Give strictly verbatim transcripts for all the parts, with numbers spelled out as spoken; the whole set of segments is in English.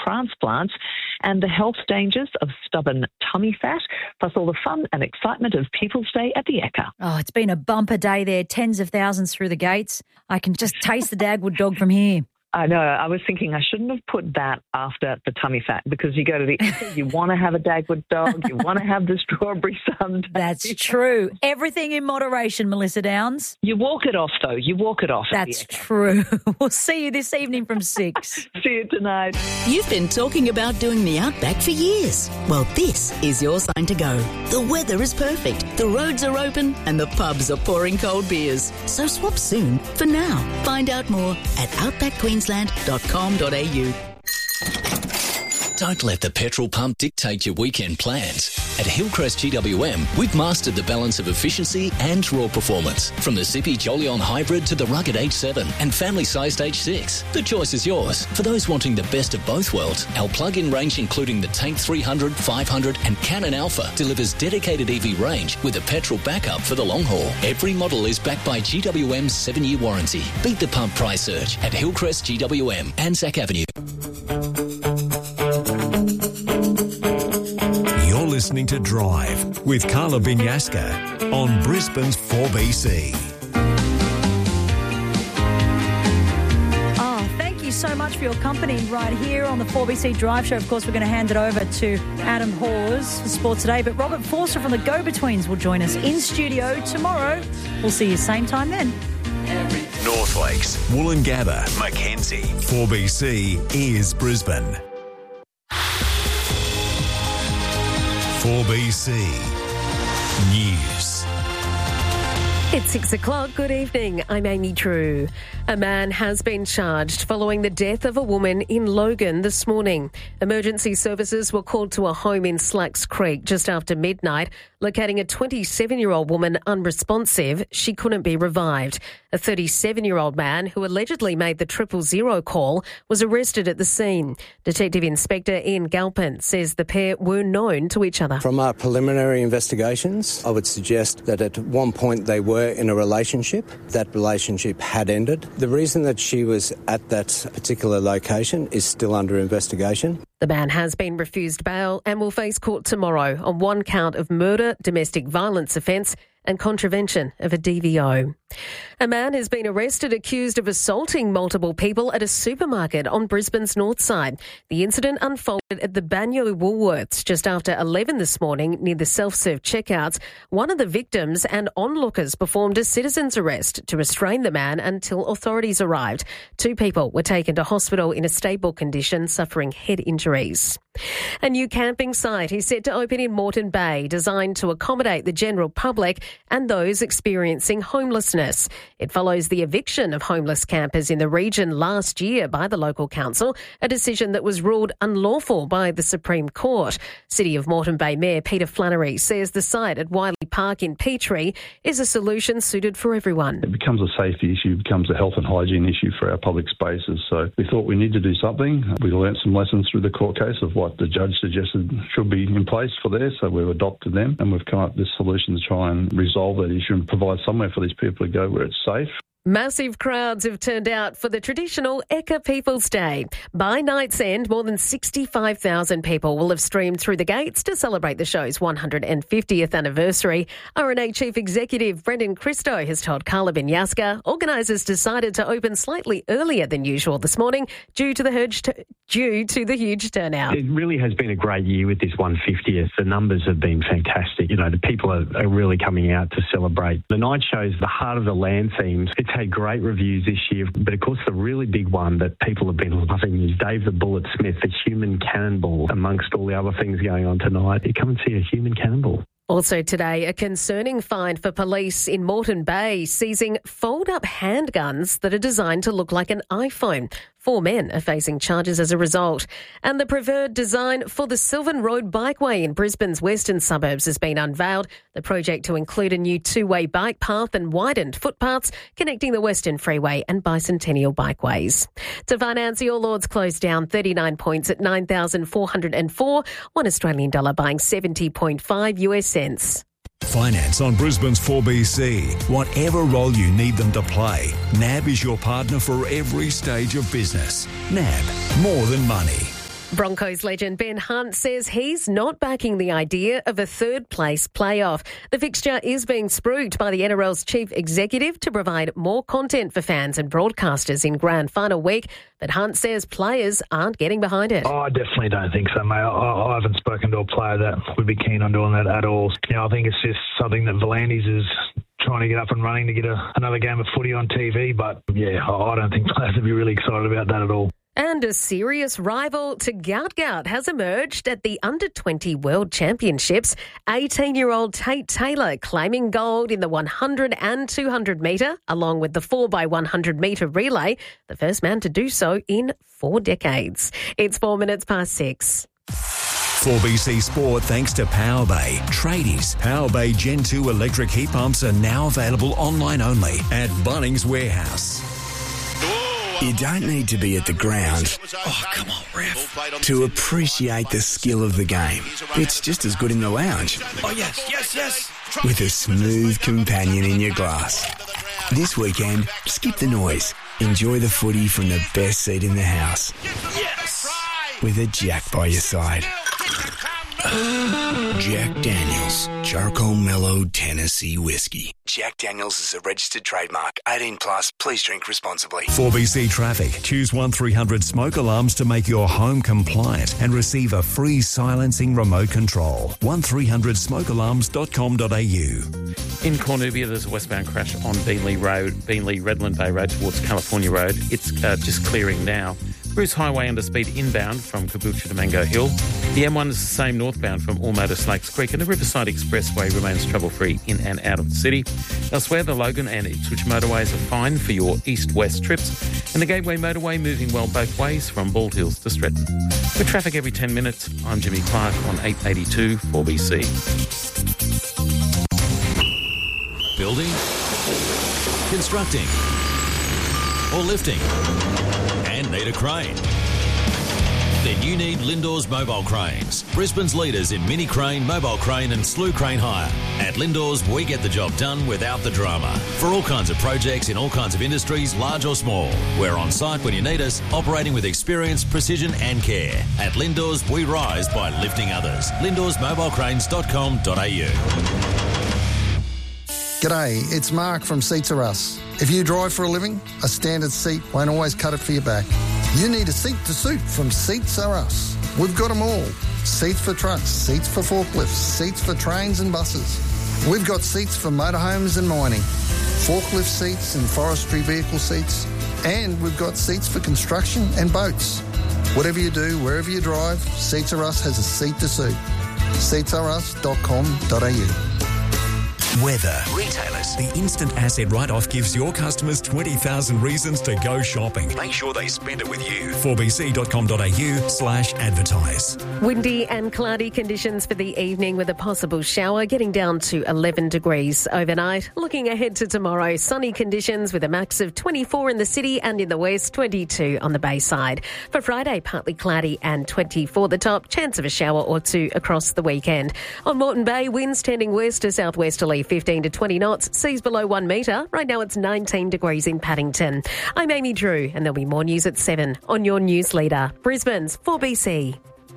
transplants, and the health dangers of stubborn tummy fat, plus all the fun and excitement of People's Day at the Ekka. Oh, it's been a bumper day there, tens of thousands through the gates. I can just taste the Dagwood dog from here. I know. I was thinking I shouldn't have put that after the tummy fat, because you go to the Ekka, you want to have a Dagwood dog, you want to have the strawberry sundae. That's true. Everything in moderation, Melissa Downs. You walk it off, though. You walk it off. That's true. We'll see you this evening from six. See you tonight. You've been talking about doing the Outback for years. Well, this is your sign to go. The weather is perfect, the roads are open, and the pubs are pouring cold beers. So swap soon for now. Find out more at outback queensland dot com dot a u. Don't let the petrol pump dictate your weekend plans. At Hillcrest G W M, we've mastered the balance of efficiency and raw performance. From the zippy Jolion Hybrid to the rugged H seven and family-sized H six. The choice is yours. For those wanting the best of both worlds, our plug-in range including the Tank three hundred, five hundred and Cannon Alpha delivers dedicated E V range with a petrol backup for the long haul. Every model is backed by G W M's seven-year warranty. Beat the pump price surge at Hillcrest G W M, Anzac Avenue. Listening to Drive with Carla Binyaska on Brisbane's four B C. Oh, thank you so much for your company right here on the four B C Drive Show. Of course, we're going to hand it over to Adam Hawes for Sports Today, but Robert Forster from the Go-Betweens will join us in studio tomorrow. We'll see you same time then. North Lakes, Woolloongabba, Mackenzie. four B C is Brisbane. four B C News. It's six o'clock. Good evening. I'm Amy True. A man has been charged following the death of a woman in Logan this morning. Emergency services were called to a home in Slacks Creek just after midnight, locating a twenty-seven-year-old woman unresponsive. She couldn't be revived. A thirty-seven-year-old man who allegedly made the triple zero call was arrested at the scene. Detective Inspector Ian Galpin says the pair were known to each other. From our preliminary investigations, I would suggest that at one point they were in a relationship. That relationship had ended. The reason that she was at that particular location is still under investigation. The man has been refused bail and will face court tomorrow on one count of murder, domestic violence offence and contravention of a D V O. A man has been arrested accused of assaulting multiple people at a supermarket on Brisbane's north side. The incident unfolded at the Banyo Woolworths just after eleven this morning near the self-serve checkouts. One of the victims and onlookers performed a citizen's arrest to restrain the man until authorities arrived. Two people were taken to hospital in a stable condition, suffering head injuries. A new camping site is set to open in Moreton Bay, designed to accommodate the general public and those experiencing homelessness. It follows the eviction of homeless campers in the region last year by the local council, a decision that was ruled unlawful by the Supreme Court. City of Moreton Bay Mayor Peter Flannery says the site at Wiley Park in Petrie is a solution suited for everyone. It becomes a safety issue, it becomes a health and hygiene issue for our public spaces. So we thought we need to do something. We learnt some lessons through the court case of what the judge suggested should be in place for there, so we've adopted them and we've come up with this solution to try and resolve that issue and provide somewhere for these people to go where it's safe. Massive crowds have turned out for the traditional Ekka People's Day. By night's end, more than sixty-five thousand people will have streamed through the gates to celebrate the show's one hundred fiftieth anniversary. R N A Chief Executive Brendan Christo has told Carla Binyaska organisers decided to open slightly earlier than usual this morning due to the huge, t- due to the huge turnout. It really has been a great year with this one hundred fiftieth. The numbers have been fantastic. You know, the people are, are really coming out to celebrate. The night show's the Heart of the Land themes. It's had great reviews this year, but of course the really big one that people have been loving is Dave the Bullet Smith, the human cannonball. Amongst all the other things going on tonight, you come and see a human cannonball. Also today, a concerning find for police in Moreton Bay, seizing fold-up handguns that are designed to look like an iPhone. Four men are facing charges as a result. And the preferred design for the Sylvan Road Bikeway in Brisbane's western suburbs has been unveiled. The project to include a new two-way bike path and widened footpaths connecting the Western Freeway and Bicentennial Bikeways. To finance, the All Ords closed down thirty-nine points at nine thousand four hundred four, one Australian dollar buying seventy point five US cents. Finance on Brisbane's four B C. Whatever role you need them to play, N A B is your partner for every stage of business. N A B, more than money. Broncos legend Ben Hunt says he's not backing the idea of a third-place playoff. The fixture is being spruiked by the N R L's chief executive to provide more content for fans and broadcasters in grand final week, but Hunt says players aren't getting behind it. Oh, I definitely don't think so, mate. I, I haven't spoken to a player that would be keen on doing that at all. You know, I think it's just something that Volandis is trying to get up and running to get a, another game of footy on T V, but yeah, I don't think players would be really excited about that at all. And a serious rival to Gout Gout has emerged at the under twenty World Championships. eighteen-year-old Tate Taylor claiming gold in the one hundred and two hundred metre, along with the four by one hundred metre relay, the first man to do so in four decades. It's four minutes past six. four B C Sport thanks to Powerbay. Tradies, Powerbay Gen two electric heat pumps are now available online only at Bunnings Warehouse. You don't need to be at the ground, oh come on ref, to appreciate the skill of the game. It's just as good in the lounge. Oh yes, yes, yes. With a smooth companion in your glass. This weekend, skip the noise. Enjoy the footy from the best seat in the house. Yes! With a Jack by your side. Jack Daniels, Charcoal Mellow Tennessee Whiskey. Jack Daniels is a registered trademark. eighteen plus, please drink responsibly. four B C Traffic. Choose one three hundred smoke alarms to make your home compliant and receive a free silencing remote control. one three hundred smoke alarms dot com dot a u. In Cornubia, there's a westbound crash on Beanley Road, Beanley Redland Bay Road towards California Road. It's uh, just clearing now. Bruce Highway under speed inbound from Caboolture to Mango Hill. The M one is the same northbound from Ormo to Snakes Creek, and the Riverside Expressway remains trouble-free in and out of the city. Elsewhere, the Logan and Ipswich motorways are fine for your east-west trips, and the Gateway motorway moving well both ways from Bald Hills to Stretton. With traffic every ten minutes, I'm Jimmy Clark on eight eighty-two four B C. Building, constructing, or lifting, and need a crane? Then you need Lindor's Mobile Cranes, Brisbane's leaders in mini crane, mobile crane and slew crane hire. At Lindor's, we get the job done without the drama. For all kinds of projects in all kinds of industries, large or small. We're on site when you need us, operating with experience, precision and care. At Lindor's, we rise by lifting others. lindors mobile cranes dot com dot a u. G'day, it's Mark from Seats Are Us. If you drive for a living, a standard seat won't always cut it for your back. You need a seat to suit from Seats Are Us. We've got them all. Seats for trucks, seats for forklifts, seats for trains and buses. We've got seats for motorhomes and mining, forklift seats and forestry vehicle seats, and we've got seats for construction and boats. Whatever you do, wherever you drive, Seats Are Us has a seat to suit. seats are us dot com dot a u. Weather. Retailers. The instant asset write-off gives your customers twenty thousand reasons to go shopping. Make sure they spend it with you. four b c dot com dot a u slash advertise. Windy and cloudy conditions for the evening with a possible shower, getting down to eleven degrees overnight. Looking ahead to tomorrow, sunny conditions with a max of twenty-four in the city and in the west, twenty-two on the Bayside. For Friday, partly cloudy and twenty-four the top, chance of a shower or two across the weekend. On Moreton Bay, winds tending west to southwesterly, fifteen to twenty knots, seas below one metre. Right now it's nineteen degrees in Paddington. I'm Amy Drew, and there'll be more news at seven on your news leader, Brisbane's four B C.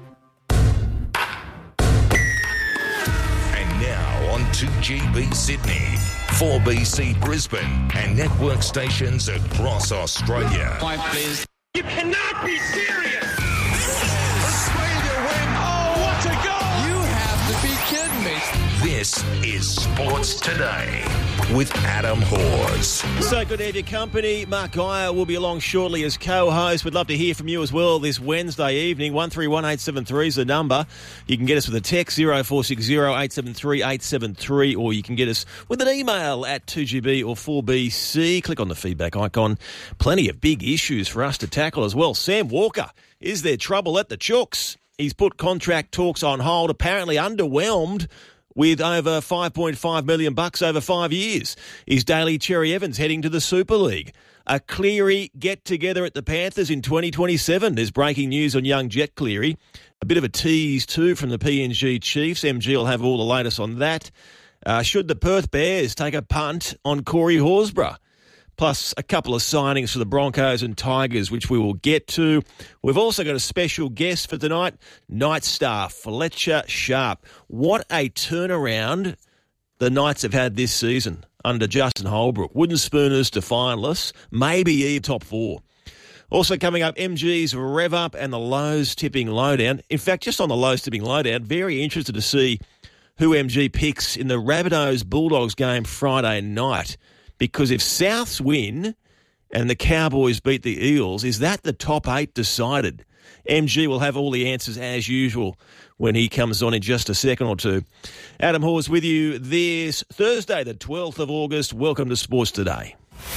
And now on two G B Sydney, four B C Brisbane, and network stations across Australia. Five, please. You cannot be serious! Australia win! Oh, what a goal! You have to be kidding me! This is Sports Today with Adam Hawes. So good to have your company. Mark Geyer will be along shortly as co-host. We'd love to hear from you as well this Wednesday evening. one three one eight seven three is the number. You can get us with a text, zero four six zero eight seven three eight seven three, or you can get us with an email at two G B or four B C. Click on the feedback icon. Plenty of big issues for us to tackle as well. Sam Walker, is there trouble at the Chooks? He's put contract talks on hold, apparently underwhelmed with over five point five million bucks over five years. Is Daly Cherry Evans heading to the Super League? A Cleary get-together at the Panthers in twenty twenty-seven. There's breaking news on young Jet Cleary. A bit of a tease, too, from the P N G Chiefs. M G will have all the latest on that. Uh, should the Perth Bears take a punt on Corey Horsburgh? plus a couple of signings for the Broncos and Tigers, which we will get to. We've also got a special guest for tonight, Night Star, Fletcher Sharp. What a turnaround the Knights have had this season under Justin Holbrook. Wooden Spooners to finalists, maybe even top four. Also coming up, M G's Rev Up and the Lowe's Tipping Lowdown. In fact, just on the Lowe's Tipping Lowdown, very interested to see who M G picks in the Rabbitohs-Bulldogs game Friday night. Because if Souths win and the Cowboys beat the Eagles, is that the top eight decided? M G will have all the answers as usual when he comes on in just a second or two. Adam Hawes with you this Thursday, the twelfth of August. Welcome to Sports Today.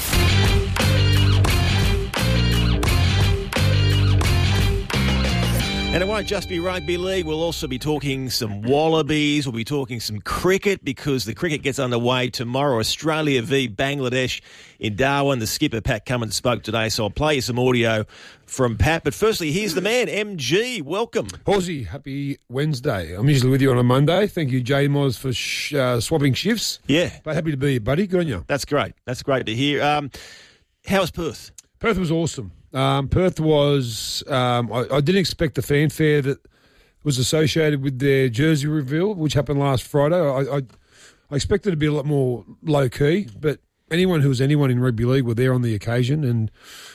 And it won't just be rugby league. We'll also be talking some Wallabies. We'll be talking some cricket because the cricket gets underway tomorrow. Australia v Bangladesh in Darwin. The skipper, Pat Cummins, spoke today, so I'll play you some audio from Pat. But firstly, here's the man, M G. Welcome. Horsey, happy Wednesday. I'm usually with you on a Monday. Thank you, J Moz, for sh- uh, swapping shifts. Yeah. But happy to be here, buddy. Good on you. That's great. That's great to hear. Um, how was Perth? Perth was awesome. Um, Perth was, um, I, I didn't expect the fanfare that was associated with their jersey reveal, which happened last Friday. I, I, I expected it to be a lot more low-key, but anyone who was anyone in rugby league were there on the occasion, and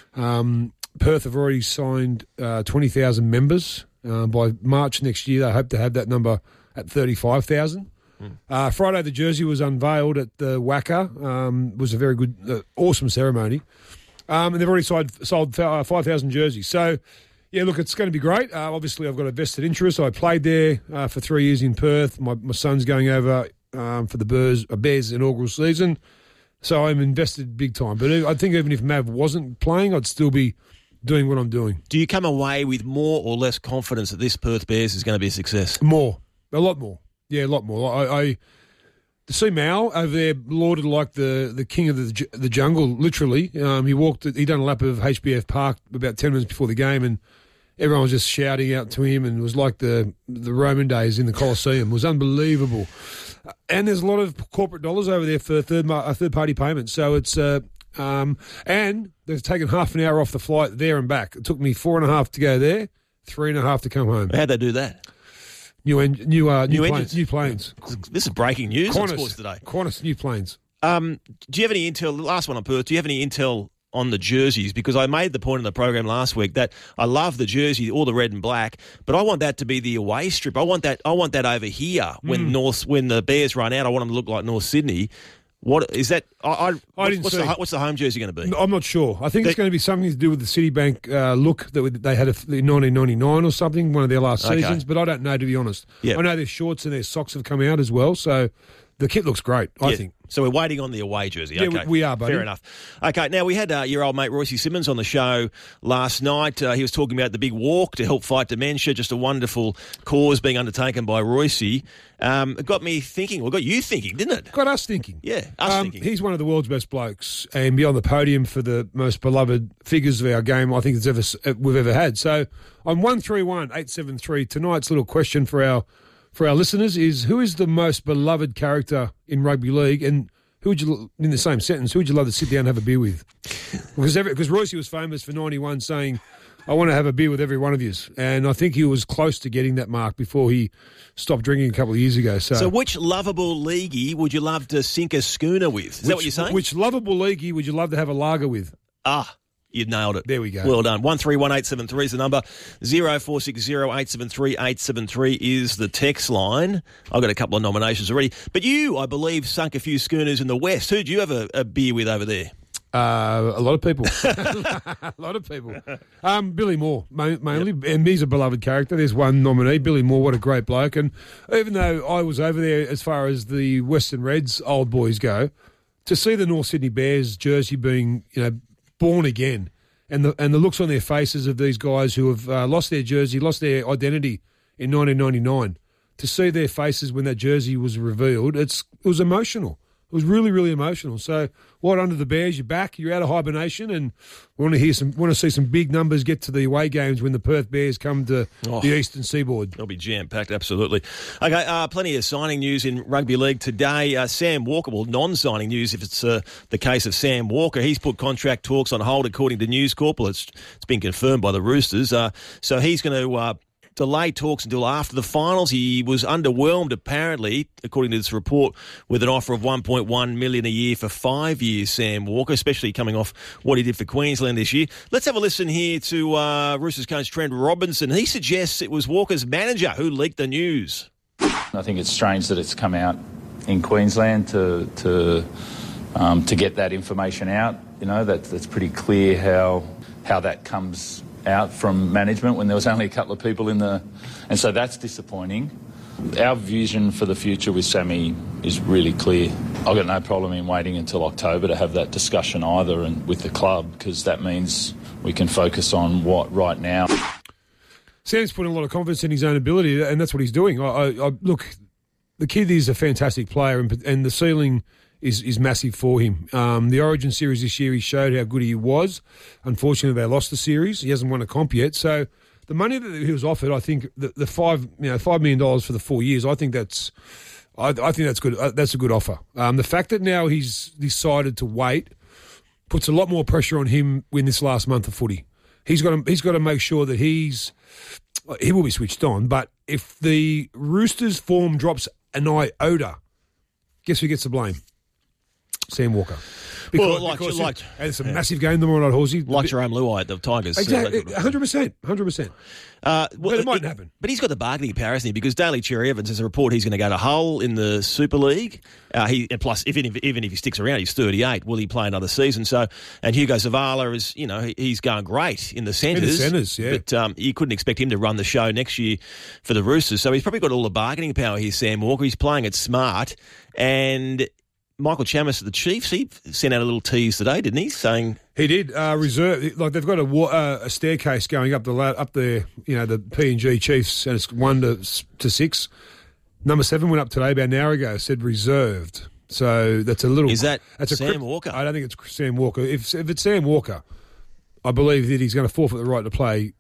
um, Perth have already signed uh, twenty thousand members. Uh, by March next year, they hope to have that number at thirty-five thousand. Mm. Uh, Friday, the jersey was unveiled at the Wacker. Um, it was a very good, uh, awesome ceremony. Um, and they've already sold, sold uh, five thousand jerseys. So, yeah, look, it's going to be great. Uh, obviously, I've got a vested interest. I played there uh, for three years in Perth. My, my son's going over um, for the Bears, uh, Bears inaugural season. So I'm invested big time. But I think even if Mav wasn't playing, I'd still be doing what I'm doing. Do you come away with more or less confidence that this Perth Bears is going to be a success? More. A lot more. Yeah, a lot more. I... I To see Mal over there lauded like the, the king of the the jungle, literally. Um, he walked, he done a lap of H B F Park about ten minutes before the game, and everyone was just shouting out to him, and it was like the the Roman days in the Colosseum. It was unbelievable. And there's a lot of corporate dollars over there for third uh, third party payments. So it's uh, um, and they've taken half an hour off the flight there and back. It took me four and a half to go there, three and a half to come home. How'd they do that? New en- new uh, new, new planes. New planes. This is breaking news Qantas, on Sports Today. Qantas new planes. Um, do you have any intel? The last one on Perth. Do you have any intel on the jerseys? Because I made the point in the program last week that I love the jersey, all the red and black, but I want that to be the away strip. I want that. I want that over here when Mm. North when the Bears run out. I want them to look like North Sydney. What is that? I, I, I didn't what's, see. the, what's the home jersey going to be? I'm not sure. I think They- it's going to be something to do with the Citibank uh, look that they had in nineteen ninety-nine or something, one of their last Okay. seasons, but I don't know, to be honest. Yeah. I know their shorts and their socks have come out as well, so the kit looks great, I Yeah. think. So we're waiting on the away jersey. Yeah, okay. we- we are, buddy. Fair enough. Okay, now we had uh, your old mate Royce Simmons on the show last night. Uh, he was talking about the big walk to help fight dementia, just a wonderful cause being undertaken by Royce. Um, it got me thinking, well, got you thinking, didn't it? Got us thinking. Yeah, us Um, thinking. He's one of the world's best blokes and be on the podium for the most beloved figures of our game I think it's ever we've ever had. So on one three one eight seven three, tonight's little question for our for our listeners is, who is the most beloved character in rugby league, and who would you, in the same sentence, who would you love to sit down and have a beer with? Because every, because Royce was famous for ninety-one saying, I want to have a beer with every one of you. And I think he was close to getting that mark before he stopped drinking a couple of years ago. So, So which lovable leaguey would you love to sink a schooner with? Is that what you're saying? Which lovable leaguey would you love to have a lager with? Ah, you nailed it. There we go. Well done. one three one eight seven three is the number. zero four six zero eight seven three eight seven three is the text line. I've got a couple of nominations already. But you, I believe, sunk a few schooners in the West. Who did you have a, a beer with over there? Uh, a lot of people. a lot of people. Um, Billy Moore, ma- mainly. Yep. And he's a beloved character. There's one nominee, Billy Moore, what a great bloke. And even though I was over there as far as the Western Reds old boys go, to see the North Sydney Bears jersey being, you know, born again, and the and the looks on their faces of these guys who have uh, lost their jersey, lost their identity in nineteen ninety-nine, to see their faces when that jersey was revealed, it's it was emotional. It was really, really emotional. So, what under the Bears? You're back. You're out of hibernation, and we want to hear some. Want to see some big numbers get to the away games when the Perth Bears come to oh, the Eastern Seaboard. They'll be jam packed, absolutely. Okay, uh, plenty of signing news in rugby league today. Uh, Sam Walker, well, non-signing news if it's uh, the case of Sam Walker. He's put contract talks on hold, according to News Corp. Well, it's it's been confirmed by the Roosters. Uh, so he's going to. Uh, delay talks until after the finals. He was underwhelmed, apparently, according to this report, with an offer of one point one million dollars a year for five years, Sam Walker, especially coming off what he did for Queensland this year. Let's have a listen here to uh, Roosters coach Trent Robinson. He suggests it was Walker's manager who leaked the news. I think it's strange that it's come out in Queensland to to um, to get that information out. You know, that, that's pretty clear how how that comes out from management when there was only a couple of people in the... And so that's disappointing. Our vision for the future with Sammy is really clear. I've got no problem in waiting until October to have that discussion either and with the club, because that means we can focus on what right now. Sam's putting a lot of confidence in his own ability, and that's what he's doing. I, I, I look, the kid is a fantastic player, and, and the ceiling is is massive for him. Um, the Origin series this year, he showed how good he was. Unfortunately, they lost the series. He hasn't won a comp yet. So the money that he was offered, I think the, the five you know five million dollars for the four years, I think that's I, I think that's good. Uh, that's a good offer. Um, the fact that now he's decided to wait puts a lot more pressure on him in this last month of footy. He's got to, he's got to make sure that he's he will be switched on. But if the Roosters' form drops an iota, guess who gets the blame? Sam Walker. Because, well, like, because like, it's a yeah. massive game tomorrow night, Horsey. Like Jerome Luai at the Tigers. Exactly, one hundred percent. one hundred percent. Uh, well, but it mightn't it, happen. But he's got the bargaining power, hasn't he? Because Daly Cherry Evans has a report he's going to go to Hull in the Super League. Uh, he and plus, even if, even if he sticks around, he's thirty-eight. Will he play another season? So, and Hugo Zavala is, you know, he's going great in the centres. In the centres, yeah. But um, you couldn't expect him to run the show next year for the Roosters. So he's probably got all the bargaining power here, Sam Walker. He's playing it smart. And Michael Chammas of the Chiefs, he sent out a little tease today, didn't he? Saying he did uh, reserve, like they've got a, uh, a staircase going up the up there, you know, the P and G Chiefs, and it's one to to six. Number seven went up today about an hour ago. Said reserved, so that's a little. Is that that's a Sam cri- Walker? I don't think it's Sam Walker. If if it's Sam Walker, I believe that he's going to forfeit the right to play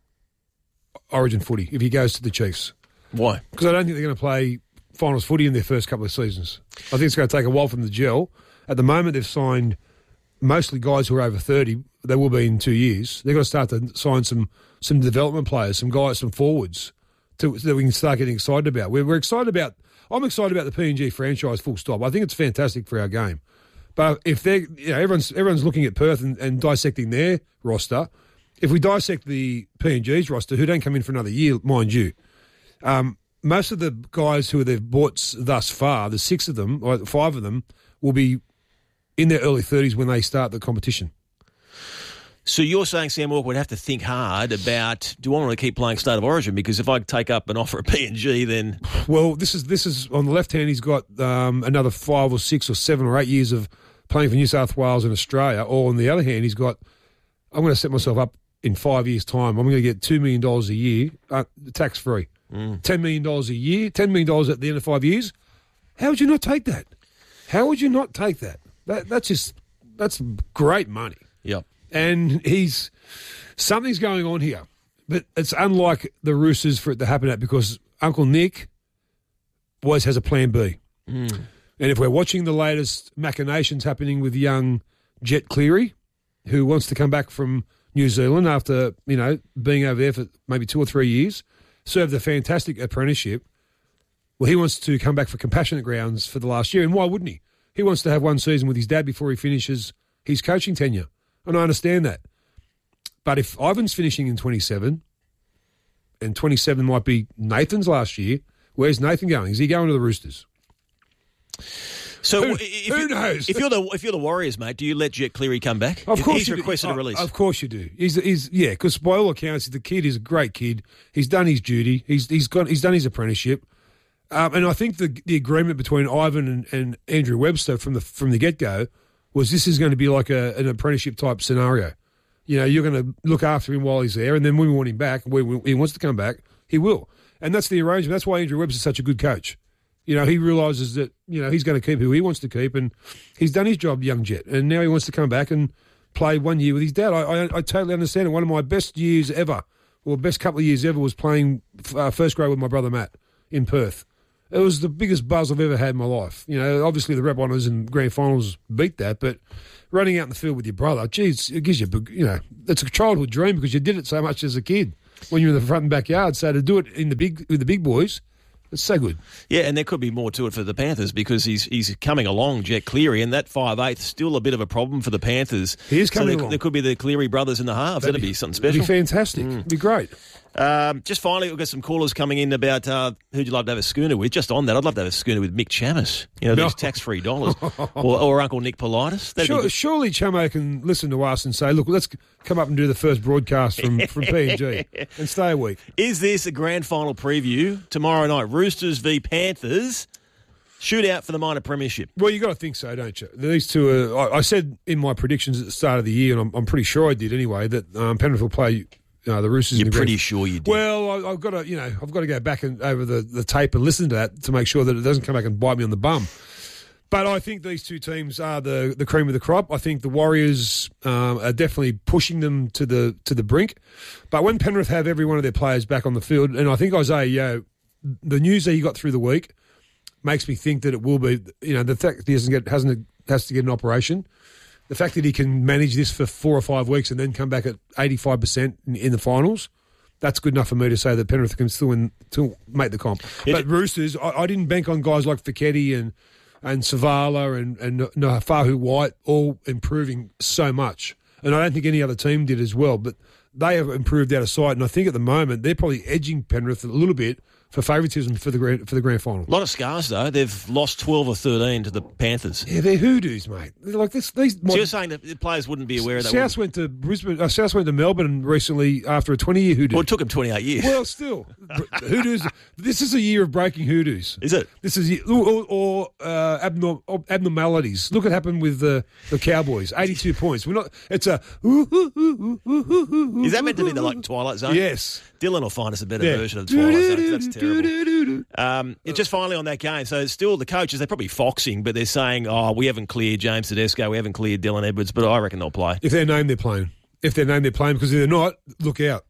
Origin footy if he goes to the Chiefs. Why? Because I don't think they're going to play finals footy in their first couple of seasons. I think it's going to take a while from the gel. At the moment, they've signed mostly guys who are over thirty. They will be in two years. They've got to start to sign some some development players, some guys, some forwards to, that we can start getting excited about. We're, we're excited about. I'm excited about the P and G franchise. Full stop. I think it's fantastic for our game. But if they, you know, everyone's everyone's looking at Perth and, and dissecting their roster. If we dissect the P and G's roster, who don't come in for another year, mind you. Um, Most of the guys who they've bought thus far, the six of them, or five of them, will be in their early thirties when they start the competition. So you're saying Sam Walker would have to think hard about, do I want to keep playing State of Origin? Because if I take up an offer at P and G, then... Well, this is this is on the left hand, he's got um, another five or six or seven or eight years of playing for New South Wales and Australia. Or on the other hand, he's got, I'm going to set myself up in five years' time. I'm going to get two million dollars a year, uh, tax-free. Mm. ten million dollars a year, ten million dollars at the end of five years. How would you not take that? How would you not take that? that that's just, that's great money. Yep. And he's, something's going on here. But it's unlike the Roosters for it to happen at, because Uncle Nick always has a plan B. Mm. And if we're watching the latest machinations happening with young Jet Cleary, who wants to come back from New Zealand after, you know, being over there for maybe two or three years, served a fantastic apprenticeship. Well, he wants to come back for compassionate grounds for the last year, and why wouldn't he? He wants to have one season with his dad before he finishes his coaching tenure, and I understand that. But if Ivan's finishing in twenty-seven, and twenty-seven might be Nathan's last year, where's Nathan going? Is he going to the Roosters? So who, if who you, knows? If you're the if you're the Warriors, mate, do you let Jet Cleary come back? Of course, he's you requested do. a release. Of course, you do. He's, he's yeah, because by all accounts, the kid is a great kid. He's done his duty. He's he's got he's done his apprenticeship, um, and I think the the agreement between Ivan and, and Andrew Webster from the from the get go was this is going to be like a, an apprenticeship type scenario. You know, you're going to look after him while he's there, and then when we want him back, when he wants to come back, he will. And that's the arrangement. That's why Andrew Webster's such a good coach. You know, he realises that, you know, he's going to keep who he wants to keep, and he's done his job, young Jet, and now he wants to come back and play one year with his dad. I, I, I totally understand it. One of my best years ever, or best couple of years ever, was playing uh, first grade with my brother Matt in Perth. It was the biggest buzz I've ever had in my life. You know, obviously the rep honours and grand finals beat that, but running out in the field with your brother, geez, it gives you, you know, it's a childhood dream because you did it so much as a kid when you're in the front and backyard. So to do it in the big with the big boys, it's so good. Yeah, and there could be more to it for the Panthers because he's he's coming along, Jet Cleary, and that five eighth still a bit of a problem for the Panthers. He is coming so there, along. there could be the Cleary brothers in the halves. That'd, That'd be, be something special. It'd be fantastic. Mm. It'd be great. Um, just finally, we've got some callers coming in about uh, who'd you love to have a schooner with. Just on that, I'd love to have a schooner with Mick Chamis. You know, No. these tax-free dollars. or, or Uncle Nick Politis. That'd be Sure, good. surely Chamo can listen to us and say, look, let's come up and do the first broadcast from, from P and G and stay a week. Is this a grand final preview tomorrow night? Roosters v Panthers. Shootout for the minor premiership. Well, you got to think so, don't you? These two are, I, I said in my predictions at the start of the year, and I'm, I'm pretty sure I did anyway, that um, Penrith will play uh, the Roosters. You're in the pretty grand- sure you did. Well, I, I've got to, you know, I've got to go back and over the, the tape and listen to that to make sure that it doesn't come back and bite me on the bum. But I think these two teams are the, the cream of the crop. I think the Warriors um, are definitely pushing them to the to the brink. But when Penrith have every one of their players back on the field, and I think Isaiah Yeo, the news that he got through the week makes me think that it will be, you know, the fact that he hasn't get, hasn't has to get an operation, the fact that he can manage this for four or five weeks and then come back at eighty-five percent in, in the finals, that's good enough for me to say that Penrith can still, win, still make the comp. It, but Roosters, I, I didn't bank on guys like Fiketti and and Savala and, and Nafahu White all improving so much. And I don't think any other team did as well, but they have improved out of sight. And I think at the moment they're probably edging Penrith a little bit for favouritism for the grand, for the grand final. A lot of scars, though. They've lost twelve or thirteen to the Panthers. Yeah, they're hoodoos, mate. They're like this. These So you're saying that the players wouldn't be aware of that? South went to Brisbane. Uh, South went to Melbourne recently after a twenty-year hoodoo. Well, it took them twenty-eight years. Well, still, hoodoos. This is a year of breaking hoodoos. Is it? This is or, or uh, abnorm, abnormalities. Look what happened with the the Cowboys. Eighty-two points. We're not. It's a. Is that meant to be the like Twilight Zone? Yes. Dylan will find us a better Yeah. version of the Twilight Zone. That's terrible. Um, it's just finally on that game. So still the coaches, they're probably foxing, but they're saying, oh, we haven't cleared James Tedesco, we haven't cleared Dylan Edwards, but I reckon they'll play. If they're named, they're playing. If they're named, they're playing. Because if they're not, look out.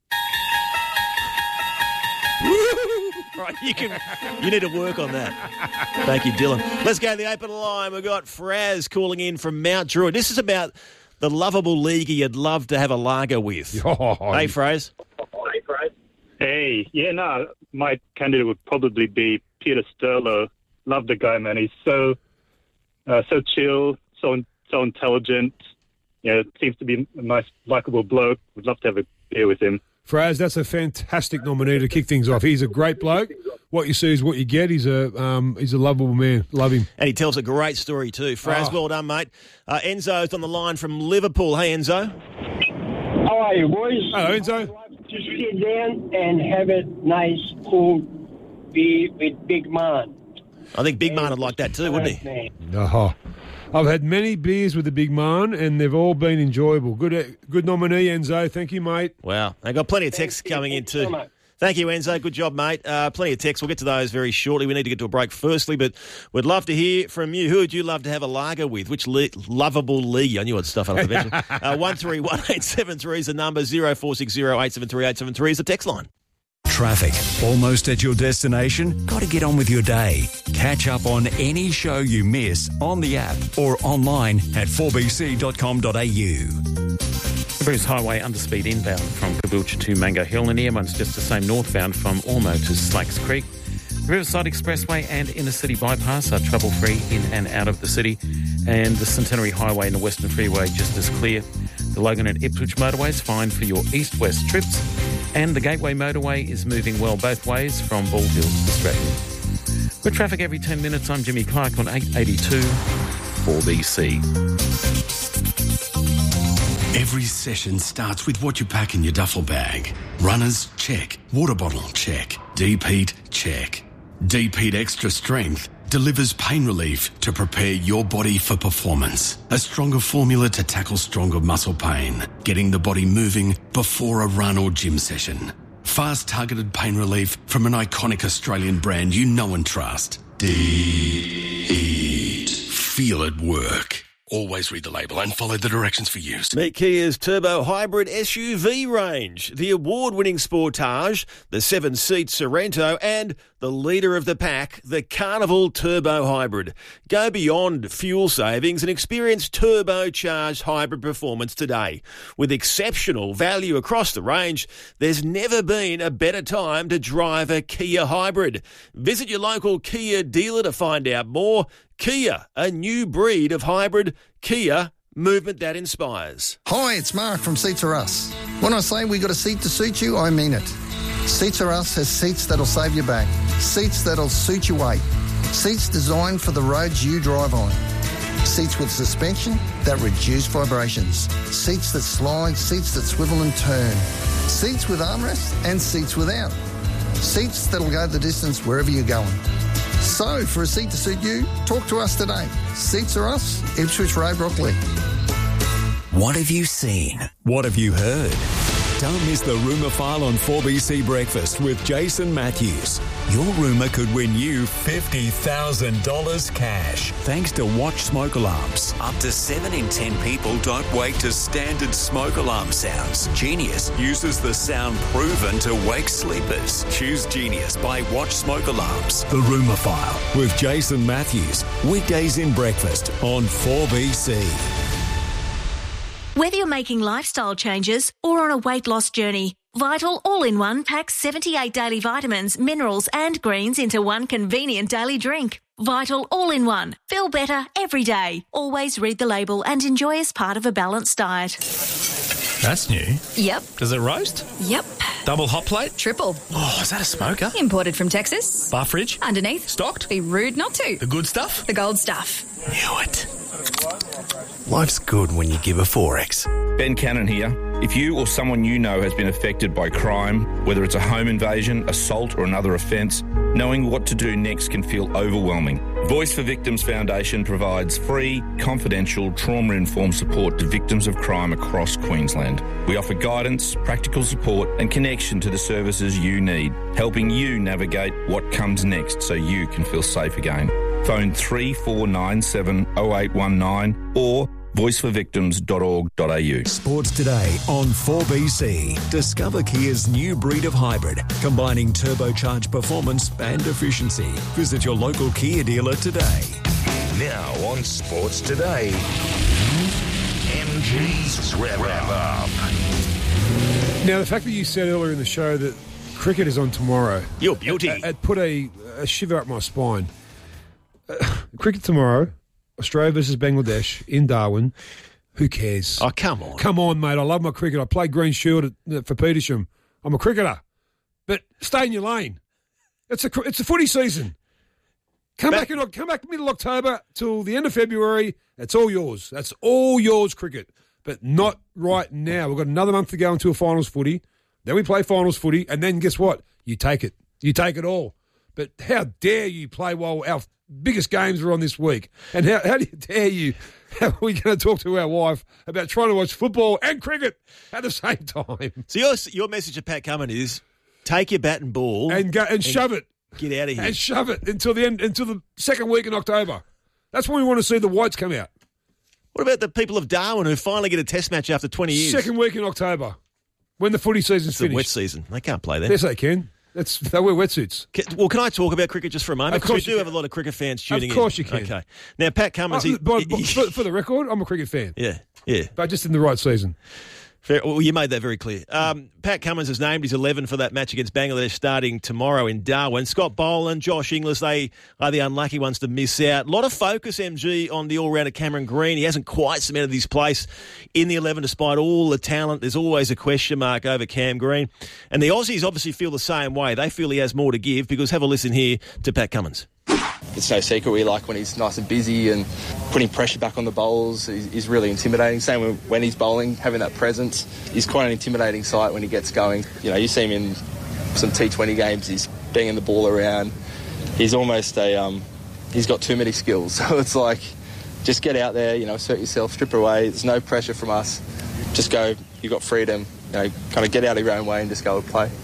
Right, you can. You need to work on that. Thank you, Dylan. Let's go to the open line. We've got Fraz calling in from Mount Druitt. This is about the lovable league you'd love to have a lager with. Oh, hey, Fraz. Hey, Fraz. Hey, yeah, no, my candidate would probably be Peter Sterlo. Love the guy, man. He's so, uh, so chill, so so intelligent. You know, seems to be a nice, likable bloke. Would love to have a beer with him. Fraz, that's a fantastic nominee to kick things off. He's a great bloke. What you see is what you get. He's a um, he's a lovable man. Love him. And he tells a great story too. Fraz, Oh. well done, mate. Uh, Enzo's on the line from Liverpool. Hey, Enzo. How are you, boys? Hello, Enzo. Just sit down and have a nice, cool beer with Big Man. I think Big Man would like that too, wouldn't he? Oh. I've had many beers with the big man, and they've all been enjoyable. Good, good nominee, Enzo. Thank you, mate. Wow, they got plenty of texts coming in too. Thank you, Enzo. Good job, mate. Uh, plenty of texts. We'll get to those very shortly. We need to get to a break firstly, but we'd love to hear from you. Who would you love to have a lager with? Which le- lovable league? I knew I'd stuff up eventually. uh, one three one eight seven three is the number. zero four six zero eight seven three eight seven three is the text line. Traffic. Almost at your destination? Got to get on with your day. Catch up on any show you miss on the app or online at four b c dot com dot a u. Bruce Highway underspeed inbound from Caboolture to Mango Hill, and the M one's just the same northbound from Ormo to Slacks Creek. The Riverside Expressway and Inner City Bypass are trouble-free in and out of the city, and the Centenary Highway and the Western Freeway just as clear. The Logan and Ipswich motorway is fine for your east-west trips, and the Gateway motorway is moving well both ways from Bald Hills to Stratton. With traffic every ten minutes, I'm Jimmy Clark on eight eighty-two four B C. Every session starts with what you pack in your duffel bag. Runners, check. Water bottle, check. Deep-heat, check. Deep-heat Extra Strength delivers pain relief to prepare your body for performance. A stronger formula to tackle stronger muscle pain, getting the body moving before a run or gym session. Fast targeted pain relief from an iconic Australian brand you know and trust. Deed. Feel it work. Always read the label and follow the directions for use. Meet Kia's Turbo Hybrid S U V range, the award-winning Sportage, the seven-seat Sorrento, and the leader of the pack, the Carnival Turbo Hybrid. Go beyond fuel savings and experience turbocharged hybrid performance today. With exceptional value across the range, there's never been a better time to drive a Kia Hybrid. Visit your local Kia dealer to find out more. Kia, a new breed of hybrid. Kia, movement that inspires. Hi, it's Mark from Seats Are Us. When I say we got a seat to suit you, I mean it. Seats Are Us has seats that'll save you back, seats that'll suit your weight, seats designed for the roads you drive on, seats with suspension that reduce vibrations, seats that slide, seats that swivel and turn, seats with armrests and seats without, seats that'll go the distance wherever you're going. So, for a seat to suit you, talk to us today. Seats Are Us, Ipswich Road, Brockley. What have you seen? What have you heard? Don't miss the Rumour File on four B C Breakfast with Jason Matthews. Your rumour could win you fifty thousand dollars cash thanks to Watch Smoke Alarms. Up to seven in ten people don't wake to standard smoke alarm sounds. Genius uses the sound proven to wake sleepers. Choose Genius by Watch Smoke Alarms. The Rumour File with Jason Matthews. Weekdays in breakfast on four B C. Whether you're making lifestyle changes or on a weight loss journey, Vital All-in-One packs seventy-eight daily vitamins, minerals and greens into one convenient daily drink. Vital All-in-One. Feel better every day. Always read the label and enjoy as part of a balanced diet. That's new. Yep. Does it roast? Yep. Double hot plate? Triple. Oh, is that a smoker? Imported from Texas. Bar fridge? Underneath. Stocked? Be rude not to. The good stuff? The gold stuff. Knew it. Life's good when you give a four X. Ben Cannon here. If you or someone you know has been affected by crime, whether it's a home invasion, assault or another offence, knowing what to do next can feel overwhelming. Voice for Victims Foundation provides free, confidential, trauma-informed support to victims of crime across Queensland. We offer guidance, practical support and connection to the services you need, helping you navigate what comes next so you can feel safe again. Phone three four nine seven oh eight one nine or voice for victims dot org dot a u. Sports Today on four B C. Discover Kia's new breed of hybrid, combining turbocharged performance and efficiency. Visit your local Kia dealer today. Now on Sports Today, M G's Wrap Up. Now, the fact that you said earlier in the show that cricket is on tomorrow, your beauty, it, it put a, a shiver up my spine. Uh, cricket tomorrow, Australia versus Bangladesh in Darwin. Who cares? Oh, come on. Come on, mate. I love my cricket. I played Green Shield at, for Petersham. I'm a cricketer. But stay in your lane. It's a it's a footy season. Come back, back in come back middle October till the end of February. That's all yours. That's all yours, cricket. But not right now. We've got another month to go until finals footy. Then we play finals footy, and then guess what? You take it. You take it all. But how dare you play while our biggest games are on this week? And how, how do you dare you? How are we going to talk to our wife about trying to watch football and cricket at the same time? So your your message to Pat Cummins is take your bat and ball and go and, and shove it. Get out of here and shove it until the end until the second week in October. That's when we want to see the whites come out. What about the people of Darwin who finally get a test match after twenty years? Second week in October, when the footy season's it's finished. The wet season. They can't play there. Yes, they can. That's, they wear wetsuits. Can, well, can I talk about cricket just for a moment? Of course because we do you have can. a lot of cricket fans tuning in. Of course in. you can. Okay. Now, Pat Cummins... Oh, he, but, he, for, for the record, I'm a cricket fan. Yeah, yeah. But just in the right season. Fair, well, you made that very clear. Um, Pat Cummins has named his eleven for that match against Bangladesh starting tomorrow in Darwin. Scott Boland, Josh Inglis, they are the unlucky ones to miss out. A lot of focus, M G, on the all-rounder Cameron Green. He hasn't quite cemented his place in the eleven despite all the talent. There's always a question mark over Cam Green. And the Aussies obviously feel the same way. They feel he has more to give because have a listen here to Pat Cummins. It's no secret we like when he's nice and busy and putting pressure back on the bowlers. He's, he's really intimidating. Same when, when he's bowling, having that presence. He's quite an intimidating sight when he gets going. You know, you see him in some T twenty games. He's banging the ball around. He's almost a um, he's got too many skills. So it's like, just get out there. You know, assert yourself, strip away. There's no pressure from us. Just go. You've got freedom. You know, kind of get out of your own way and just go and play.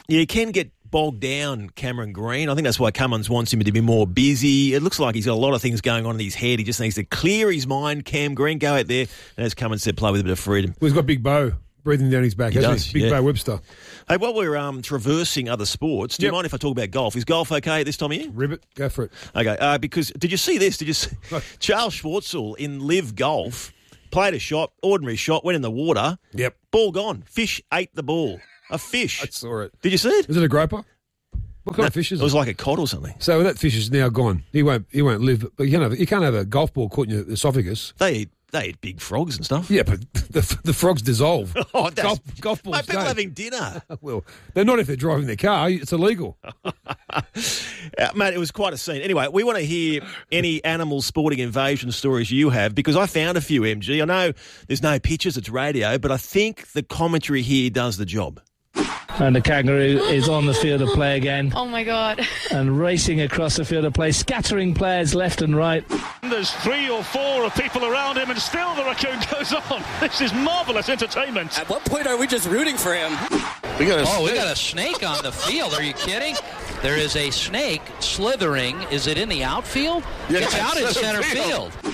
Yeah, he can get bogged down, Cameron Green. I think that's why Cummins wants him to be more busy. It looks like he's got a lot of things going on in his head. He just needs to clear his mind. Cam Green, go out there, and as Cummins said, play with a bit of freedom. Well, he's got Big Bo breathing down his back, He hasn't does, he? Big yeah. Bo Webster. Hey, while we're um, traversing other sports, do Yep. you mind if I talk about golf? Is golf okay at this time of year? Ribbit, go for it. Okay, uh, because did you see this? Did you see Charles Schwartzel in Live Golf played a shot, ordinary shot, went in the water. Yep. Ball gone. Fish ate the ball. A fish. I saw it. Did you see it? Is it a groper? What kind No, of fish is it? it? was like a cod or something. So that fish is now gone. He won't. He won't live. But you can't have. You can't have a golf ball caught in your esophagus. They eat, they eat big frogs and stuff. Yeah, but the, the frogs dissolve. Oh, that's, golf, golf balls mate, people don't. having dinner. Well, they're not if they're driving their car. It's illegal. Uh, mate, it was quite a scene. Anyway, we want to hear any animal sporting invasion stories you have because I found a few, M G. I know there's no pictures, it's radio, but I think the commentary here does the job. And the kangaroo is on the field of play again. Oh, my God. And racing across the field of play, scattering players left and right. There's three or four of people around him, and still the raccoon goes on. This is marvellous entertainment. At what point are we just rooting for him? We got a oh, we got a snake on the field. Are you kidding? There is a snake slithering. Is it in the outfield? Yeah, it's out in center field. field.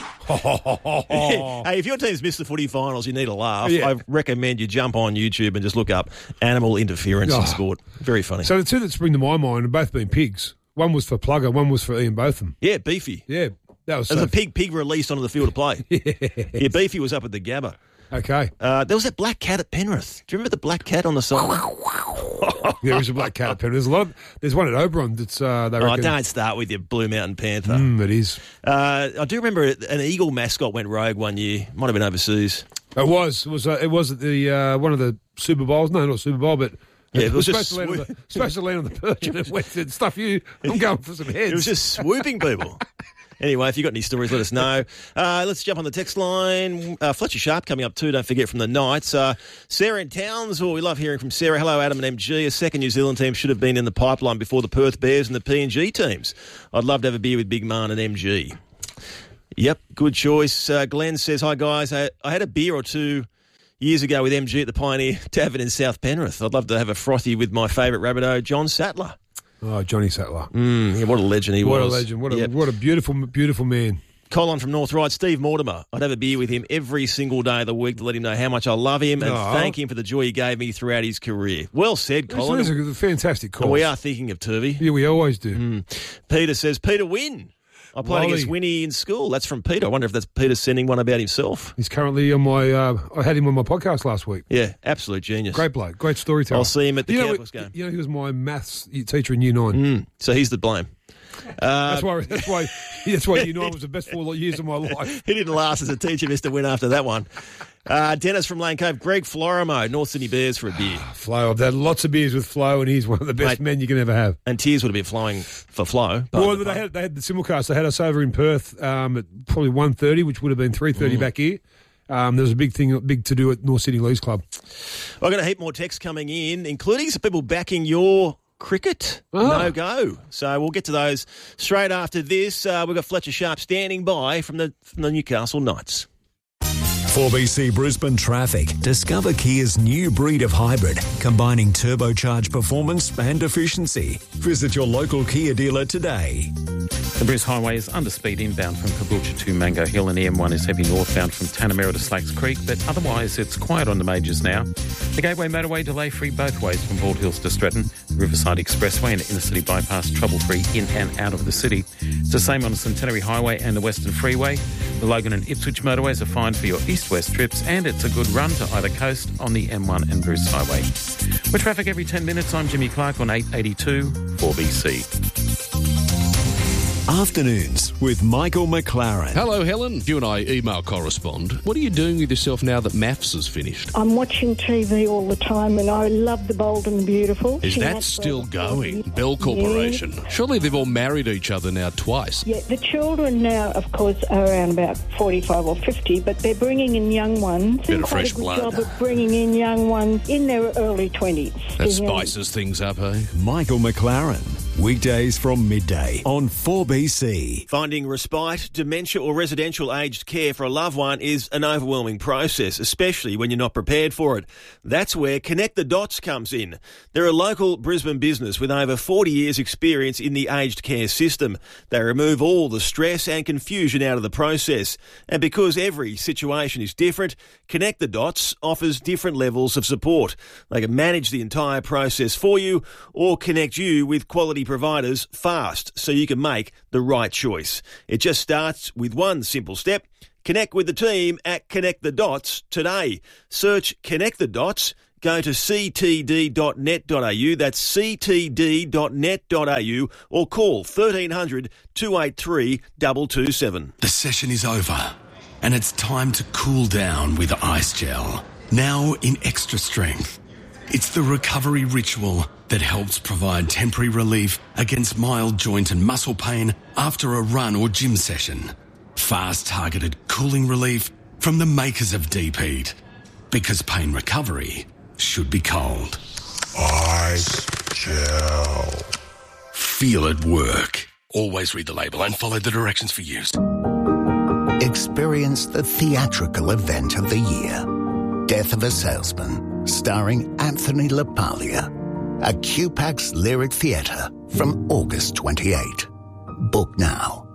Hey, if your team's missed the footy finals, you need a laugh. Yeah. I recommend you jump on YouTube and just look up animal interference Oh. in sport. Very funny. So the two that spring to my mind have both been pigs. One was for Plugger, one was for Ian Botham. Yeah, Beefy. Yeah, that was As so a pig pig released onto the field of play. Yeah, Beefy was up at the Gabba. Okay. Uh, there was that black cat at Penrith. Do you remember the black cat on the side? There is a black cat at Penrith. There's a lot. Of, there's one at Oberon that's. Uh, they Oh, reckon, don't start with your Blue Mountain Panther. Mm, it is. Uh, I do remember an eagle mascot went rogue one year. Might have been overseas. It was. It was. Uh, it was at the uh, one of the Super Bowls. No, not Super Bowl, but Yeah, it was supposed, just to land on swoop- the, supposed to land on the perch and it went and stuff you. I'm going for some heads. It was just swooping people. Anyway, if you've got any stories, let us know. Uh, let's jump on the text line. Uh, Fletcher Sharp coming up too, don't forget, from the Knights. Uh, Sarah in Townsville, we love hearing from Sarah. Hello, Adam and M G. A second New Zealand team should have been in the pipeline before the Perth Bears and the P N G teams. I'd love to have a beer with Big Man and M G. Yep, good choice. Uh, Glenn says, hi, guys. I, I had a beer or two years ago with M G at the Pioneer Tavern in South Penrith. I'd love to have a frothy with my favourite Rabbitoh, John Sattler. Oh, Johnny Sattler. Mm, yeah, what a legend he what was. What a legend. What a, Yep. what a beautiful, beautiful man. Colin from North Ryde, Steve Mortimer. I'd have a beer with him every single day of the week to let him know how much I love him and Oh. thank him for the joy he gave me throughout his career. Well said, Colin. It's a fantastic call. And we are thinking of Turvey. Yeah, we always do. Mm. Peter says, Peter Wynn. I played Wally. against Winnie in school. That's from Peter. I wonder if that's Peter sending one about himself. He's currently on my. Uh, I had him on my podcast last week. Yeah, absolute genius. Great bloke, great storyteller. I'll see him at the you know, Cowboys game. You know, he was my maths teacher in Year Nine. Mm, so he's the blame. Uh, that's why. That's why. That's why Year Nine was the best four years of my life. He didn't last as a teacher, Mister Wynn, after that one. Uh, Dennis from Lane Cove. Greg Florimo, North Sydney Bears for a beer. Flo, I've had lots of beers with Flo, and he's one of the best Mate, men you can ever have. And tears would have been flowing for Flo. Well, they had they had the simulcast. They had us over in Perth um, at probably one thirty, which would have been three thirty Mm. back here. Um, there was a big thing, big to do at North Sydney Leagues Club. I've got a heap more texts coming in, including some people backing your cricket Oh. no-go. So we'll get to those straight after this. Uh, we've got Fletcher Sharp standing by from the, from the Newcastle Knights. four B C Brisbane traffic. Discover Kia's new breed of hybrid, combining turbocharged performance and efficiency. Visit your local Kia dealer today. The Bruce Highway is under speed inbound from Caboolture to Mango Hill, and the M one is heavy northbound from Tanamera to Slacks Creek, but otherwise it's quiet on the majors now. The Gateway Motorway delay-free both ways from Bald Hills to Stratton. The Riverside Expressway and Inner City Bypass trouble-free in and out of the city. It's the same on the Centenary Highway and the Western Freeway. The Logan and Ipswich motorways are fine for your east-west trips, and it's a good run to either coast on the M one and Bruce Highway. With traffic every ten minutes, I'm Jimmy Clark on eight eighty-two four B C. Afternoons with Michael McLaren. Hello, Helen. You and I email correspond. What are you doing with yourself now that maths is finished? I'm watching T V all the time and I love The Bold and the Beautiful. Is She that has still Bold going? and Bell Corporation. Yeah. Surely they've all married each other now twice. Yeah, the children now, of course, are around about forty-five or fifty, but they're bringing in young ones. Bit of Quite fresh a good blood. job of bringing in young ones in their early twenties. That spices things up, eh? Michael McLaren. Weekdays from midday on four B C. Finding respite, dementia or residential aged care for a loved one is an overwhelming process, especially when you're not prepared for it. That's where Connect the Dots comes in. They're a local Brisbane business with over forty years experience in the aged care system. They remove all the stress and confusion out of the process. And because every situation is different, Connect the Dots offers different levels of support. They can manage the entire process for you or connect you with quality providers fast so you can make the right choice. It just starts with one simple step. Connect with the team at Connect the Dots today. Search Connect the Dots. Go to c t d dot net dot a u. That's c t d dot net dot a u or call thirteen hundred, two eight three, two two seven. The session is over and it's time to cool down with Ice Gel. Now in extra strength. It's the recovery ritual that helps provide temporary relief against mild joint and muscle pain after a run or gym session. Fast targeted cooling relief from the makers of Deep Heat. Because pain recovery should be cold. Ice Gel. Feel it work. Always read the label and follow the directions for use. Experience the theatrical event of the year. Death of a Salesman, starring Anthony LaPaglia. At Q PAX Lyric Theatre from August twenty-eighth. Book now.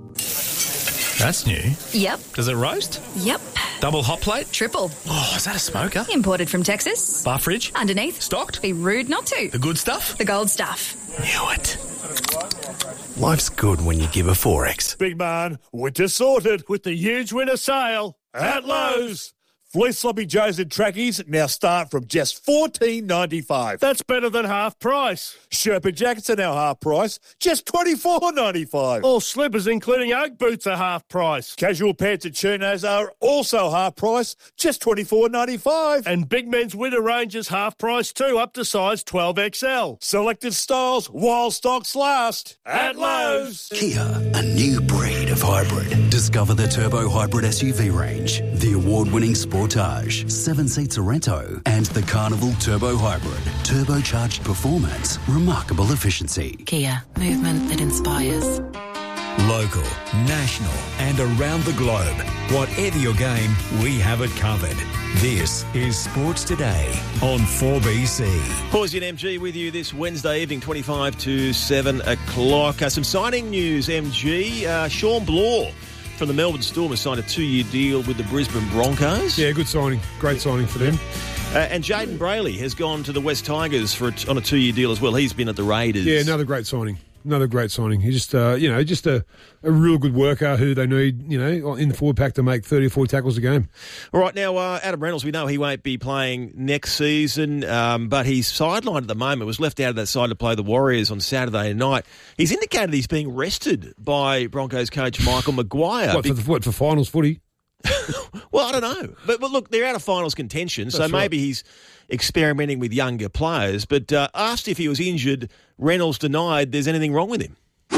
That's new. Yep. Does it roast? Yep. Double hot plate? Triple. Oh, is that a smoker? Imported from Texas. Bar fridge? Underneath. Stocked? Be rude not to. The good stuff? The gold stuff. Knew it. Life's good when you give a four X. Big man, winter sorted with the huge winter sale at Lowe's. Fleece Sloppy Joes and trackies now start from just fourteen ninety-five. That's better than half price. Sherpa jackets are now half price, just twenty-four ninety-five. All slippers, including Oak boots, are half price. Casual pants and chinos are also half price, just twenty-four ninety-five. And big men's winter range is half price too, up to size twelve X L. Selected styles while stocks last at Lowe's. Kia, a new breed of hybrid. Discover the Turbo Hybrid S U V range, the award-winning Sportage, seven-seat Sorento, and the Carnival Turbo Hybrid. Turbocharged performance, remarkable efficiency. Kia, movement that inspires. Local, national, and around the globe. Whatever your game, we have it covered. This is Sports Today on four B C. Horsey and M G with you this Wednesday evening, twenty-five to seven o'clock. Uh, some signing news, M G. Uh, Sean Bloor from the Melbourne Storm has signed a two-year deal with the Brisbane Broncos. Yeah, good signing. Great signing for them. Uh, and Jaden Brayley has gone to the West Tigers for a t- on a two-year deal as well. He's been at the Raiders. Yeah, another great signing. Another great signing. He's just, uh, you know, just a, a real good worker who they need, you know, in the forward pack to make thirty or forty tackles a game. All right, now, uh, Adam Reynolds, we know he won't be playing next season, um, but he's sidelined at the moment, was left out of that side to play the Warriors on Saturday night. He's indicated he's being rested by Broncos coach Michael Maguire. What, for, the, what, for finals footy? Well, I don't know. But, but look, they're out of finals contention, so That's maybe right. he's experimenting with younger players. But uh, asked if he was injured, Reynolds denied there's anything wrong with him.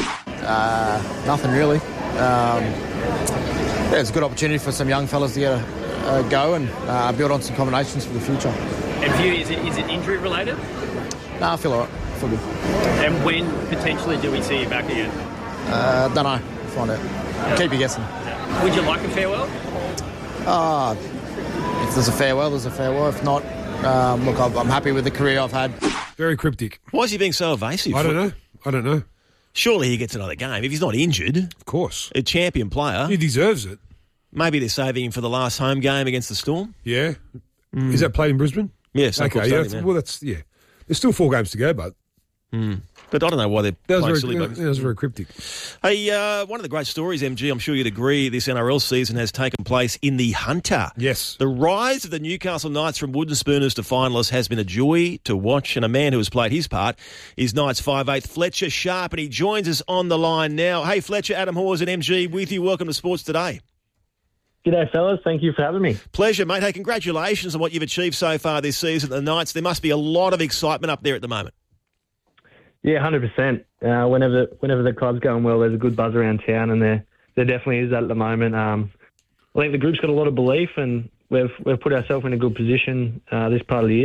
Uh, nothing really. Um, yeah, it's a good opportunity for some young fellas to get a, a go and uh, build on some combinations for the future. And for you, is it, is it injury related? No, I feel all right. I feel good. And when potentially do we see you back again? Uh, don't know. We'll find out. Yeah. Keep you guessing. Yeah. Would you like a farewell? Uh, if there's a farewell, there's a farewell. If not, um, look, I'm happy with the career I've had. Very cryptic. Why is he being so evasive? I don't know. I don't know. Surely he gets another game. If he's not injured. Of course. A champion player. He deserves it. Maybe they're saving him for the last home game against the Storm. Yeah. Mm. Is that played in Brisbane? Yes. Okay, yeah, that's, well, that's, yeah. There's still four games to go, but... Mm. But I don't know why they're that was playing very, silly buggers. That was very cryptic. Hey, uh, one of the great stories, M G, I'm sure you'd agree, this N R L season has taken place in the Hunter. Yes. The rise of the Newcastle Knights from wooden spooners to finalists has been a joy to watch, and a man who has played his part is Knights five eighth Fletcher Sharp, and he joins us on the line now. Hey, Fletcher, Adam Hawes and M G with you. Welcome to Sports Today. G'day, fellas. Thank you for having me. Pleasure, mate. Hey, congratulations on what you've achieved so far this season at the Knights. There must be a lot of excitement up there at the moment. Yeah, one hundred percent. Uh, whenever whenever the club's going well, there's a good buzz around town, and there there definitely is that at the moment. Um, I think the group's got a lot of belief, and we've we've put ourselves in a good position uh, this part of the year. But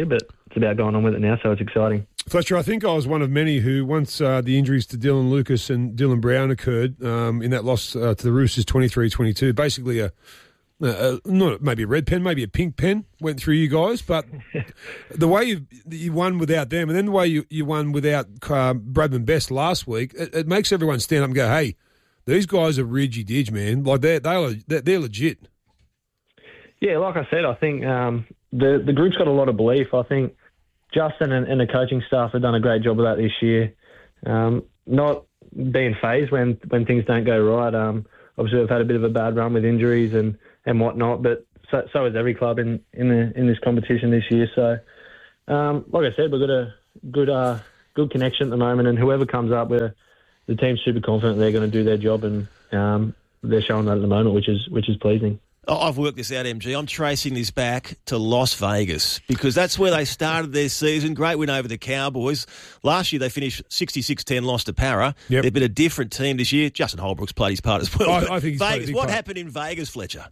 it's about going on with it now, so it's exciting. Fletcher, I think I was one of many who, once uh, the injuries to Dylan Lucas and Dylan Brown occurred um, in that loss uh, to the Roosters twenty-three twenty-two, basically a, a, not maybe a red pen, maybe a pink pen went through you guys, but the way you you won without them and then the way you, you won without uh, Bradman Best last week, it, it makes everyone stand up and go, hey, these guys are ridgy-dig, man. Like, they're, they're, they're legit. Yeah, like I said, I think um, the, the group's got a lot of belief. I think Justin and, and the coaching staff have done a great job of that this year. Um, not being phased when, when things don't go right. Um, obviously, we've had a bit of a bad run with injuries and, and whatnot, but so, so has every club in in, the, in this competition this year. So, um, like I said, we've got a good uh, good connection at the moment, and whoever comes up, we're, the team's super confident they're going to do their job, and um, they're showing that at the moment, which is which is pleasing. Oh, I've worked this out, M G. I'm tracing this back to Las Vegas because that's where they started their season. Great win over the Cowboys. Last year they finished sixty-six ten, lost to Para. Yep. They've been a different team this year. Justin Holbrook's played his part as well. I, I think he's played a Vegas. big What part. happened in Vegas, Fletcher?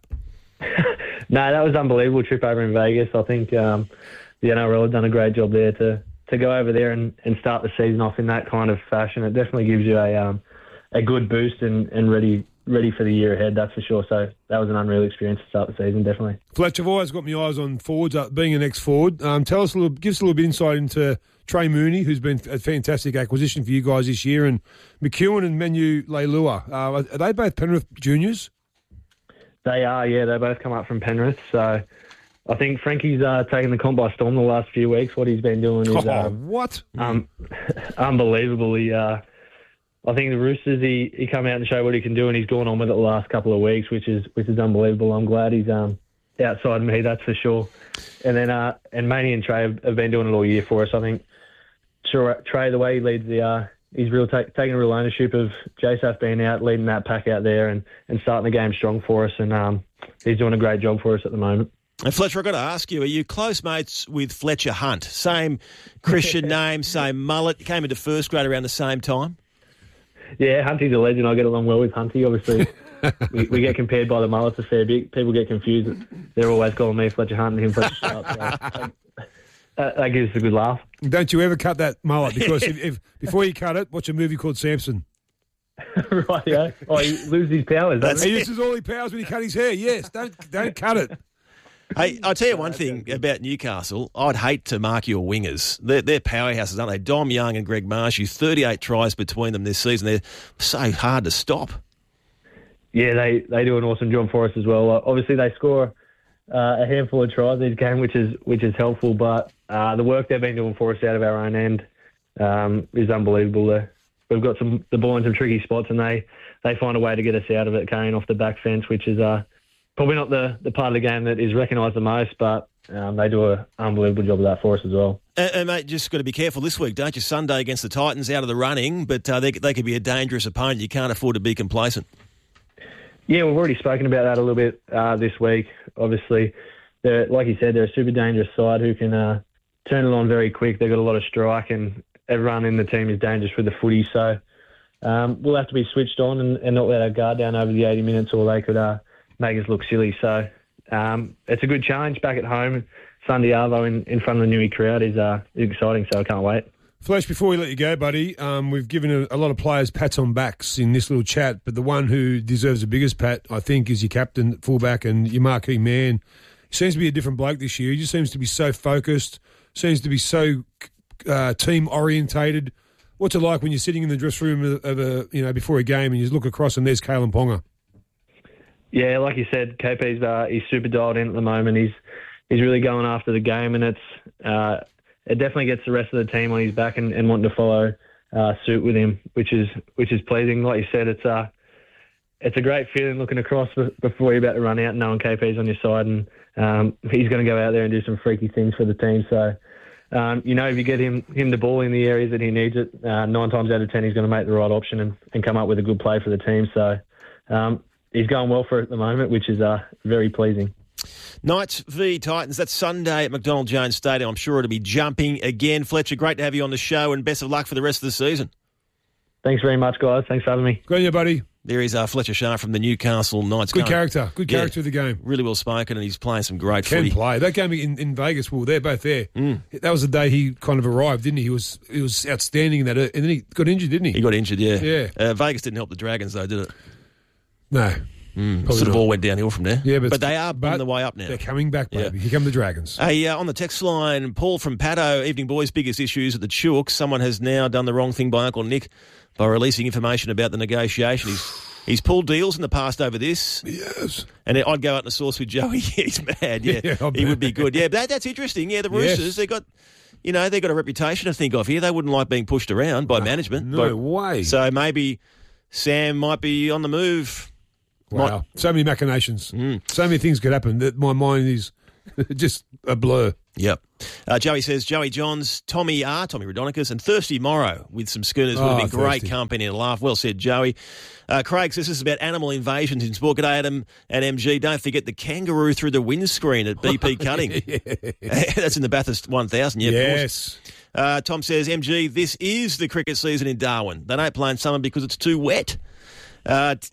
No, that was an unbelievable trip over in Vegas. I think um, the N R L have done a great job there to, to go over there and, and start the season off in that kind of fashion. It definitely gives you a um, a good boost and, and ready ready for the year ahead, that's for sure. So that was an unreal experience to start the season, definitely. Fletcher, I've always got my eyes on forwards, uh, being an ex-forward. Um, tell us a little, give us a little bit of insight into Trey Mooney, who's been a fantastic acquisition for you guys this year, and McEwen and Menu Leilua. Uh, are they both Penrith juniors? They are, yeah. They both come up from Penrith. So I think Frankie's uh, taken the comp by storm the last few weeks. What he's been doing is... Oh, um, what? Um, unbelievable. He, uh, I think the Roosters, he, he come out and show what he can do, and he's gone on with it the last couple of weeks, which is which is unbelievable. I'm glad he's um, outside me, that's for sure. And then uh, and Maney and Trey have, have been doing it all year for us. I think Trey, the way he leads the, uh, he's real ta- taking real ownership of J S A F being out, leading that pack out there, and, and starting the game strong for us. And um, he's doing a great job for us at the moment. And Fletcher, I've got to ask you, are you close mates with Fletcher Hunt? Same Christian name, same mullet. Came into first grade around the same time. Yeah, Hunty's a legend. I get along well with Hunty. Obviously, we, we get compared by the mullets a fair bit. People get confused. They're always calling me Fletcher Hunt and him Fletcher Sharp. So that, that gives us a good laugh. Don't you ever cut that mullet, because if, if before you cut it, watch a movie called Samson. Right, yeah. Oh, he loses his powers. That's he uses all his powers when he cut his hair. Yes, don't don't cut it. Hey, I'll tell you one thing about Newcastle. I'd hate to mark your wingers. They're, they're powerhouses, aren't they? Dom Young and Greg Marshy, thirty-eight tries between them this season. They're so hard to stop. Yeah, they, they do an awesome job for us as well. Uh, obviously, they score uh, a handful of tries each game, which is which is helpful. But uh, the work they've been doing for us out of our own end um, is unbelievable. They're, we've got some the ball in some tricky spots, and they, they find a way to get us out of it, carrying off the back fence, which is uh, probably not the, the part of the game that is recognised the most, but um, they do an unbelievable job of that for us as well. And, and mate, just got to be careful this week, don't you? Sunday against the Titans, out of the running, but uh, they, they could be a dangerous opponent. You can't afford to be complacent. Yeah, we've already spoken about that a little bit uh, this week. Obviously, they're, like you said, they're a super dangerous side who can uh, turn it on very quick. They've got a lot of strike, and everyone in the team is dangerous with the footy. So um, we'll have to be switched on and, and not let our guard down over the eighty minutes, or they could uh, make us look silly. So um, it's a good challenge back at home. Sunday Arvo in, in front of the Newey crowd is, uh, is exciting, so I can't wait. Flesh, before we let you go, buddy, um, we've given a, a lot of players pats on backs in this little chat, but the one who deserves the biggest pat, I think, is your captain, fullback, and your marquee man. He seems to be a different bloke this year. He just seems to be so focused, seems to be so uh, team-orientated. What's it like when you're sitting in the dressing room of, of a, you know, before a game and you look across and there's Kalen Ponga? Yeah, like you said, K P's uh, he's super dialed in at the moment. He's he's really going after the game, and it's uh, it definitely gets the rest of the team on his back and, and wanting to follow uh, suit with him, which is which is pleasing. Like you said, it's a it's a great feeling looking across before you're about to run out and knowing K P's on your side, and um, he's going to go out there and do some freaky things for the team. So. Um, you know, if you get him him the ball in the areas that he needs it, uh, nine times out of ten he's going to make the right option and, and come up with a good play for the team. So um, he's going well for it at the moment, which is uh, very pleasing. Knights v Titans, that's Sunday at McDonald Jones Stadium. I'm sure it'll be jumping again. Fletcher, great to have you on the show, and best of luck for the rest of the season. Thanks very much, guys. Thanks for having me. Great, buddy. There is uh, Fletcher Sharp from the Newcastle Knights. Good Going- character. Good Yeah, character of the game. Really well spoken, and he's playing some great Can footy. play. That game in, in Vegas, well, they're both there. Mm. That was the day he kind of arrived, didn't he? He was he was outstanding in that, and then he got injured, didn't he? He got injured, yeah. Yeah. Uh, Vegas didn't help the Dragons, though, did it? No. Mm, Probably sort of not. all went downhill from there. Yeah, but, but they are on the way up now. They're coming back, baby. Here come the Dragons. Hey, uh, on the text line, Paul from Paddo, Evening Boys, biggest issues at the Chooks. Someone has now done the wrong thing by Uncle Nick by releasing information about the negotiation. He's he's pulled deals in the past over this. Yes. And I'd go out in the source with Joey. He's mad. Yeah, Yeah, I'll he would bet. be good. Yeah, but that, that's interesting. Yeah, the Yes. Roosters, they got... You know, they've got a reputation to think of here. They wouldn't like being pushed around by management. no But- way. So maybe Sam might be on the move. Wow. Might- So many machinations. Mm. So many things could happen that my mind is just a blur. Yep. Uh, Joey says, Joey Johns, Tommy R, Tommy Rodonicus, and Thirsty Morrow with some schooners would have Oh, been great Thirsty. company and a laugh. Well said, Joey. Uh, Craig says this is about animal invasions in sport. G'day, Adam and M G. Don't forget the kangaroo through the windscreen at B P Cutting. That's in the Bathurst one thousand. Yeah, of course. Yes. Uh, Tom says, M G, this is the cricket season in Darwin. They don't play in summer because it's too wet. Uh, t-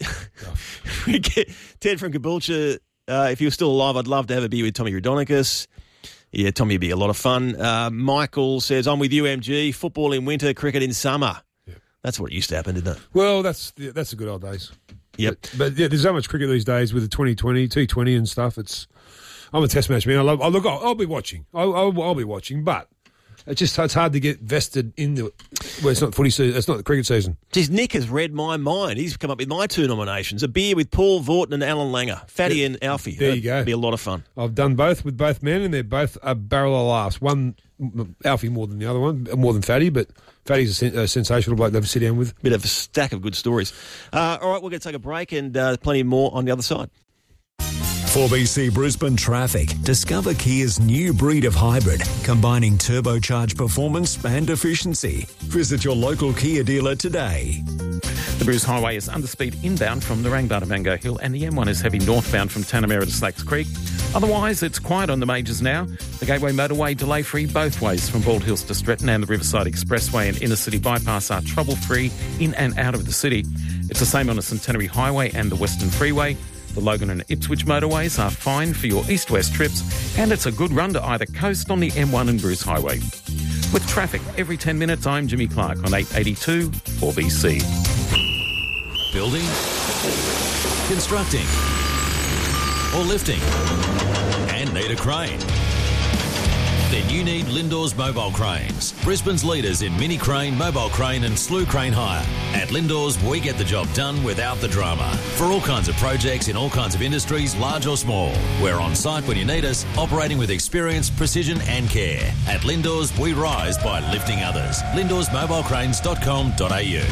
we get Ted from Caboolture, uh, if he was still alive, I'd love to have a beer with Tommy Rodonicus. Yeah, Tommy would be a lot of fun. Uh, Michael says, I'm with you, M G. Football in winter, cricket in summer. That's what used to happen, didn't it? Well, that's yeah, that's the good old days. Yep. But, but yeah, there's so much cricket these days with the twenty twenty, T twenty and stuff. It's I'm a test match man. I love. I look. I'll, I'll be watching. I'll, I'll, I'll be watching. But it's just it's hard to get vested in the. Well, it's not footy season. It's not the cricket season. Geez, Nick has read my mind. He's come up with my two nominations: a beer with Paul Vorton and Alan Langer, Fatty and Alfie. There you That'd go. Be a lot of fun. I've done both with both men, and they're both a barrel of laughs. One Alfie more than the other one, more than Fatty, but Fatty's a, sen- a sensational bloke to have to sit down with. Bit of a stack of good stories. Uh, all right, we're going to take a break and uh, plenty more on the other side. For B C Brisbane traffic, discover Kia's new breed of hybrid, combining turbocharged performance and efficiency. Visit your local Kia dealer today. The Bruce Highway is underspeed inbound from Narangba to Mango Hill, and the M one is heavy northbound from Tanamera to Slacks Creek. Otherwise, it's quiet on the majors now. The Gateway Motorway delay-free both ways from Bald Hills to Stretton, and the Riverside Expressway and Inner City Bypass are trouble-free in and out of the city. It's the same on the Centenary Highway and the Western Freeway. The Logan and Ipswich motorways are fine for your east-west trips, and it's a good run to either coast on the M one and Bruce Highway. With traffic every ten minutes, I'm Jimmy Clark on eight eighty-two for B C. Building, constructing, or lifting, and need a crane? Then you need Lindor's Mobile Cranes, Brisbane's leaders in mini crane, mobile crane and slew crane hire. At Lindor's, we get the job done without the drama. For all kinds of projects in all kinds of industries, large or small. We're on site when you need us, operating with experience, precision and care. At Lindor's, we rise by lifting others. lindors mobile cranes dot com dot a u.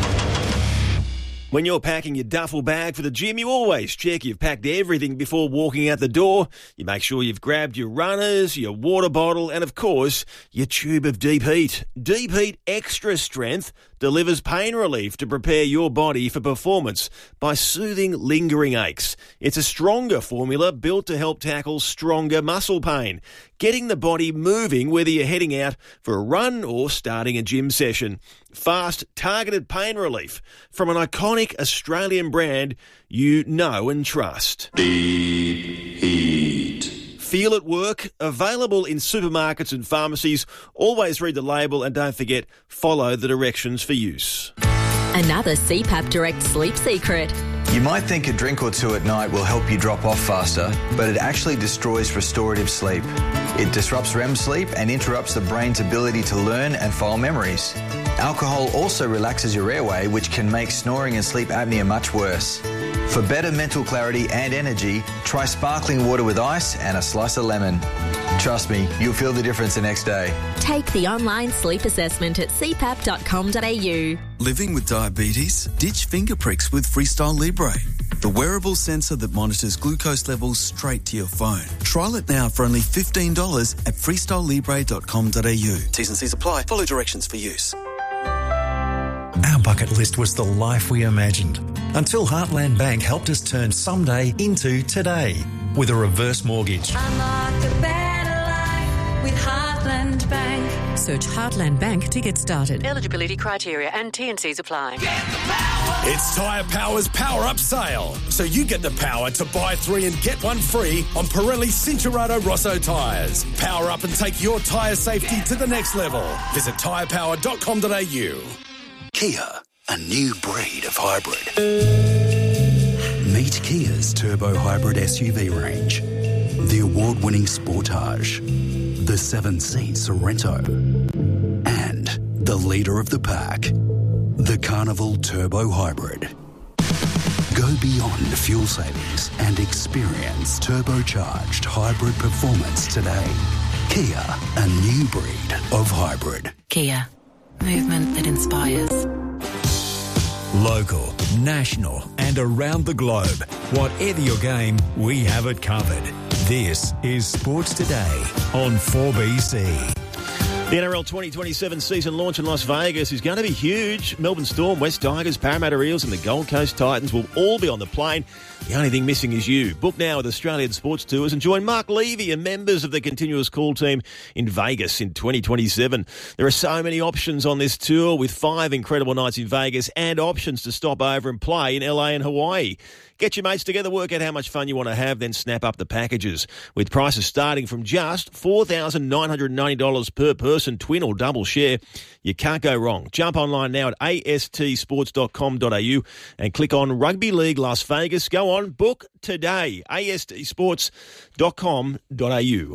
When you're packing your duffel bag for the gym, you always check you've packed everything before walking out the door. You make sure you've grabbed your runners, your water bottle, and of course, your tube of Deep Heat. Deep Heat Extra Strength delivers pain relief to prepare your body for performance by soothing lingering aches. It's a stronger formula built to help tackle stronger muscle pain, getting the body moving whether you're heading out for a run or starting a gym session. Fast, targeted pain relief from an iconic Australian brand you know and trust. Deep Heat. Feel it work. Available in supermarkets and pharmacies. Always read the label and don't forget, follow the directions for use. Another C PAP Direct sleep secret. You might think a drink or two at night will help you drop off faster, but it actually destroys restorative sleep. It disrupts R E M sleep and interrupts the brain's ability to learn and file memories. Alcohol also relaxes your airway, which can make snoring and sleep apnea much worse. For better mental clarity and energy, try sparkling water with ice and a slice of lemon. Trust me, you'll feel the difference the next day. Take the online sleep assessment at c pap dot com dot a u. Living with diabetes? Ditch finger pricks with Freestyle Libre, the wearable sensor that monitors glucose levels straight to your phone. Trial it now for only fifteen dollars at freestyle libre dot com dot a u. T's and C's apply. Follow directions for use. Our bucket list was the life we imagined until Heartland Bank helped us turn someday into today with a reverse mortgage. Unlock a better life with Heartland Bank. Search Heartland Bank to get started. Eligibility criteria and T and C's apply. Get the power It's Tyre Power's Power Up Sale. So you get the power to buy three and get one free on Pirelli Cincherato Rosso tyres. Power up and take your tyre safety to the next level. Visit tyre power dot com dot a u. Kia, a new breed of hybrid. Meet Kia's turbo hybrid S U V range. The award-winning Sportage, the seven-seat Sorento, and the leader of the pack, the Carnival Turbo Hybrid. Go beyond fuel savings and experience turbocharged hybrid performance today. Kia, a new breed of hybrid. Kia, movement that inspires. Local, national and around the globe. Whatever your game, we have it covered. This is Sports Today on four B C. The N R L twenty twenty-seven season launch in Las Vegas is going to be huge. Melbourne Storm, West Tigers, Parramatta Eels and the Gold Coast Titans will all be on the plane. The only thing missing is you. Book now with Australian Sports Tours and join Mark Levy and members of the Continuous Call team in Vegas in twenty twenty-seven. There are so many options on this tour with five incredible nights in Vegas and options to stop over and play in L A and Hawaii. Get your mates together, work out how much fun you want to have, then snap up the packages. With prices starting from just four thousand nine hundred ninety dollars per person, twin or double share, you can't go wrong. Jump online now at a s t sports dot com dot a u and click on Rugby League Las Vegas. Go on, book today. a s t sports dot com dot a u.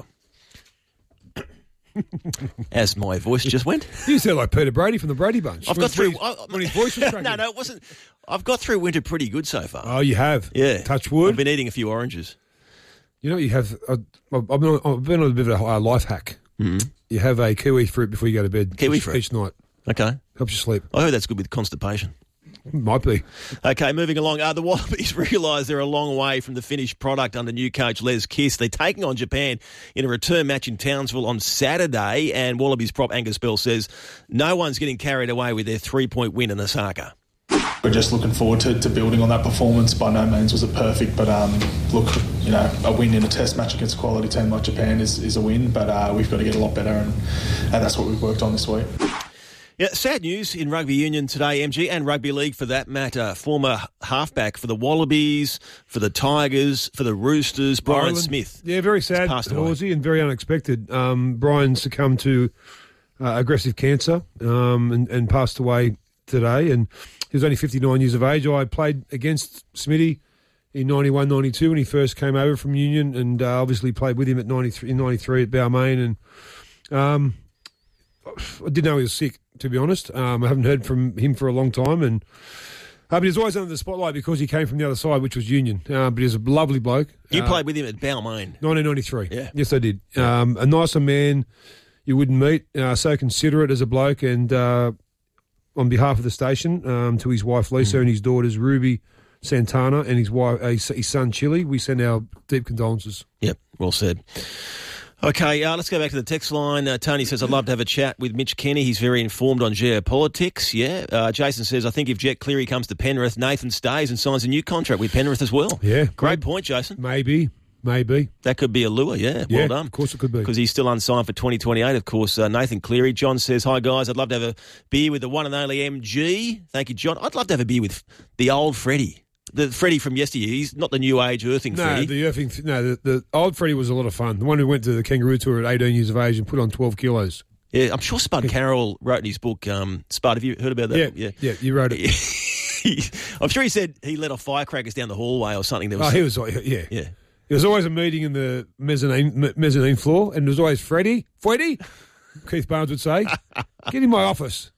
As my voice just went. You sound like Peter Brady from the Brady Bunch. I've when, got through... When, I, when his voice was cracking. no, no, it wasn't... I've got through winter pretty good so far. Oh, you have? Yeah. Touch wood. I've been eating a few oranges. You know what you have? Uh, I've, been on, I've been on a bit of a uh, life hack. Mm-hmm. You have a kiwi fruit before you go to bed. Kiwi each, fruit? Each night. Okay. Helps you sleep. I heard that's good with constipation. Might be. Okay, moving along. Uh, the Wallabies realise they're a long way from the finished product under new coach Les Kiss. They're taking on Japan in a return match in Townsville on Saturday, and Wallabies prop Angus Bell says no one's getting carried away with their three-point win in Osaka. We're just looking forward to, to building on that performance. By no means was it perfect, but um, look, you know, a win in a test match against a quality team like Japan is, is a win, but uh, we've got to get a lot better, and, and that's what we've worked on this week. Yeah, sad news in rugby union today, M G, and rugby league for that matter. Former halfback for the Wallabies, for the Tigers, for the Roosters, Brian Ireland. Smith. Yeah, very sad, Horsey, and very unexpected. Um, Brian succumbed to uh, aggressive cancer um, and, and passed away today, and he was only fifty-nine years of age. I played against Smitty in ninety-one ninety-two when he first came over from Union, and uh, obviously played with him at ninety-three, in ninety-three at Balmain, and um, I didn't know he was sick, to be honest. Um, I haven't heard from him for a long time, and uh, but he was always under the spotlight because he came from the other side, which was Union. Uh, but he's a lovely bloke. You uh, played with him at Balmain. nineteen ninety-three. Yeah. Yes, I did. Um, a nicer man you wouldn't meet, uh, so considerate as a bloke, and uh, on behalf of the station, um, to his wife Lisa mm. and his daughters Ruby Santana and his wife, uh, his, his son Chili, we send our deep condolences. Yep, well said. Okay, uh, let's go back to the text line. Uh, Tony says, I'd love to have a chat with Mitch Kenny. He's very informed on geopolitics. Yeah. Uh, Jason says, I think if Jet Cleary comes to Penrith, Nathan stays and signs a new contract with Penrith as well. Yeah. Great point, Jason. Maybe. Maybe. That could be a lure, yeah. Yeah, well done. of course it could be. Because he's still unsigned for twenty twenty-eight, of course. Uh, Nathan Cleary. John says, hi, guys. I'd love to have a beer with the one and only M G. Thank you, John. I'd love to have a beer with the old Freddie. The Freddie from yesteryear. He's not the new age earthing no, Freddie. The earthing, no, the, the old Freddie was a lot of fun. The one who went to the Kangaroo Tour at eighteen years of age and put on twelve kilos. Yeah, I'm sure Spud Carroll wrote in his book, um, Spud, have you heard about that? Yeah, yeah, yeah you wrote it. I'm sure he said he let off firecrackers down the hallway or something. There was oh, he was, yeah. Yeah. There was always a meeting in the mezzanine mezzanine floor, and there was always Freddie, Freddie, Keith Barnes would say, get in my office.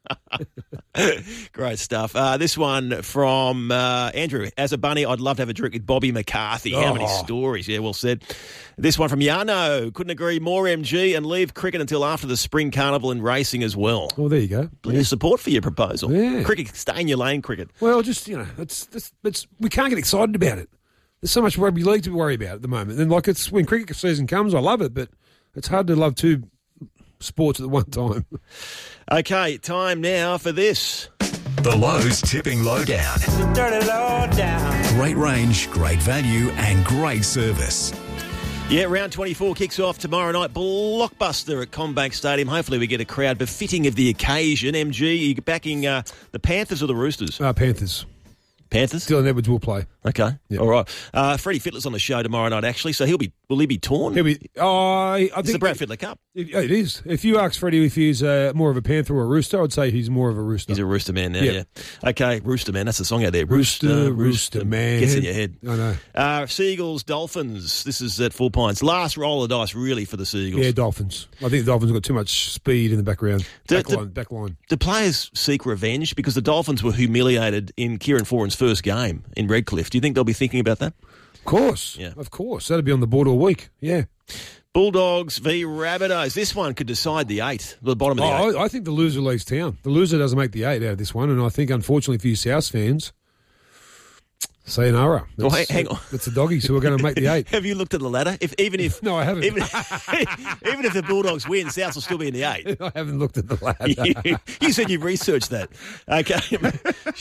Great stuff. Uh, this one from uh, Andrew. As a bunny, I'd love to have a drink with Bobby McCarthy. How Oh. many stories? Yeah, well said. This one from Yano. Couldn't agree more, M G, and leave cricket until after the spring carnival and racing as well. Well, there you go. Plenty of support for your proposal. Yeah. Cricket, stay in your lane, cricket. Well, just, you know, it's, it's, it's we can't get excited about it. There's so much rugby league to worry about at the moment. And, like, it's when cricket season comes, I love it, but it's hard to love two sports at one time. Okay, time now for this. The Lowe's Tipping Lowdown. Dirty lowdown. Great range, great value, and great service. Yeah, round twenty-four kicks off tomorrow night. Blockbuster at Combank Stadium. Hopefully we get a crowd befitting of the occasion. M G, you backing uh, the Panthers or the Roosters? Uh, Panthers. Panthers? Dylan Edwards will play. Okay. Yep. All right. Uh, Freddie Fittler's on the show tomorrow night, actually, so he'll be. Will he be torn? He'll be. Oh, I, I it's think the Brad Fittler Cup. It, it is. If you ask Freddie if he's uh, more of a Panther or a Rooster, I'd say he's more of a Rooster. He's a Rooster man now, Yep. yeah. Okay, Rooster man. That's the song out there. Rooster, Rooster, Rooster man. Gets in your head. I know. Uh, Seagulls, Dolphins. This is at Four Pines. Last roll of the dice, really, for the Seagulls. Yeah, Dolphins. I think the Dolphins have got too much speed in the background. Do- Back do- line. Back line. Do players seek revenge? Because the Dolphins were humiliated in Kieran Foran's first game in Redcliffe. Do you think they'll be thinking about that? Of course. Yeah. Of course. That'd be on the board all week. Yeah. Bulldogs v Rabbitohs. This one could decide the eight, the bottom of the eight. Oh, I, I think the loser leaves town. The loser doesn't make the eight out of this one, and I think, unfortunately for you South fans, sayonara. Oh, That's, hang on. It's the doggies who are going to make the eight. Have you looked at the ladder? If even if no, I haven't. Even, even if the Bulldogs win, South will still be in the eight. I haven't looked at the ladder. you, you said you've researched that. Okay.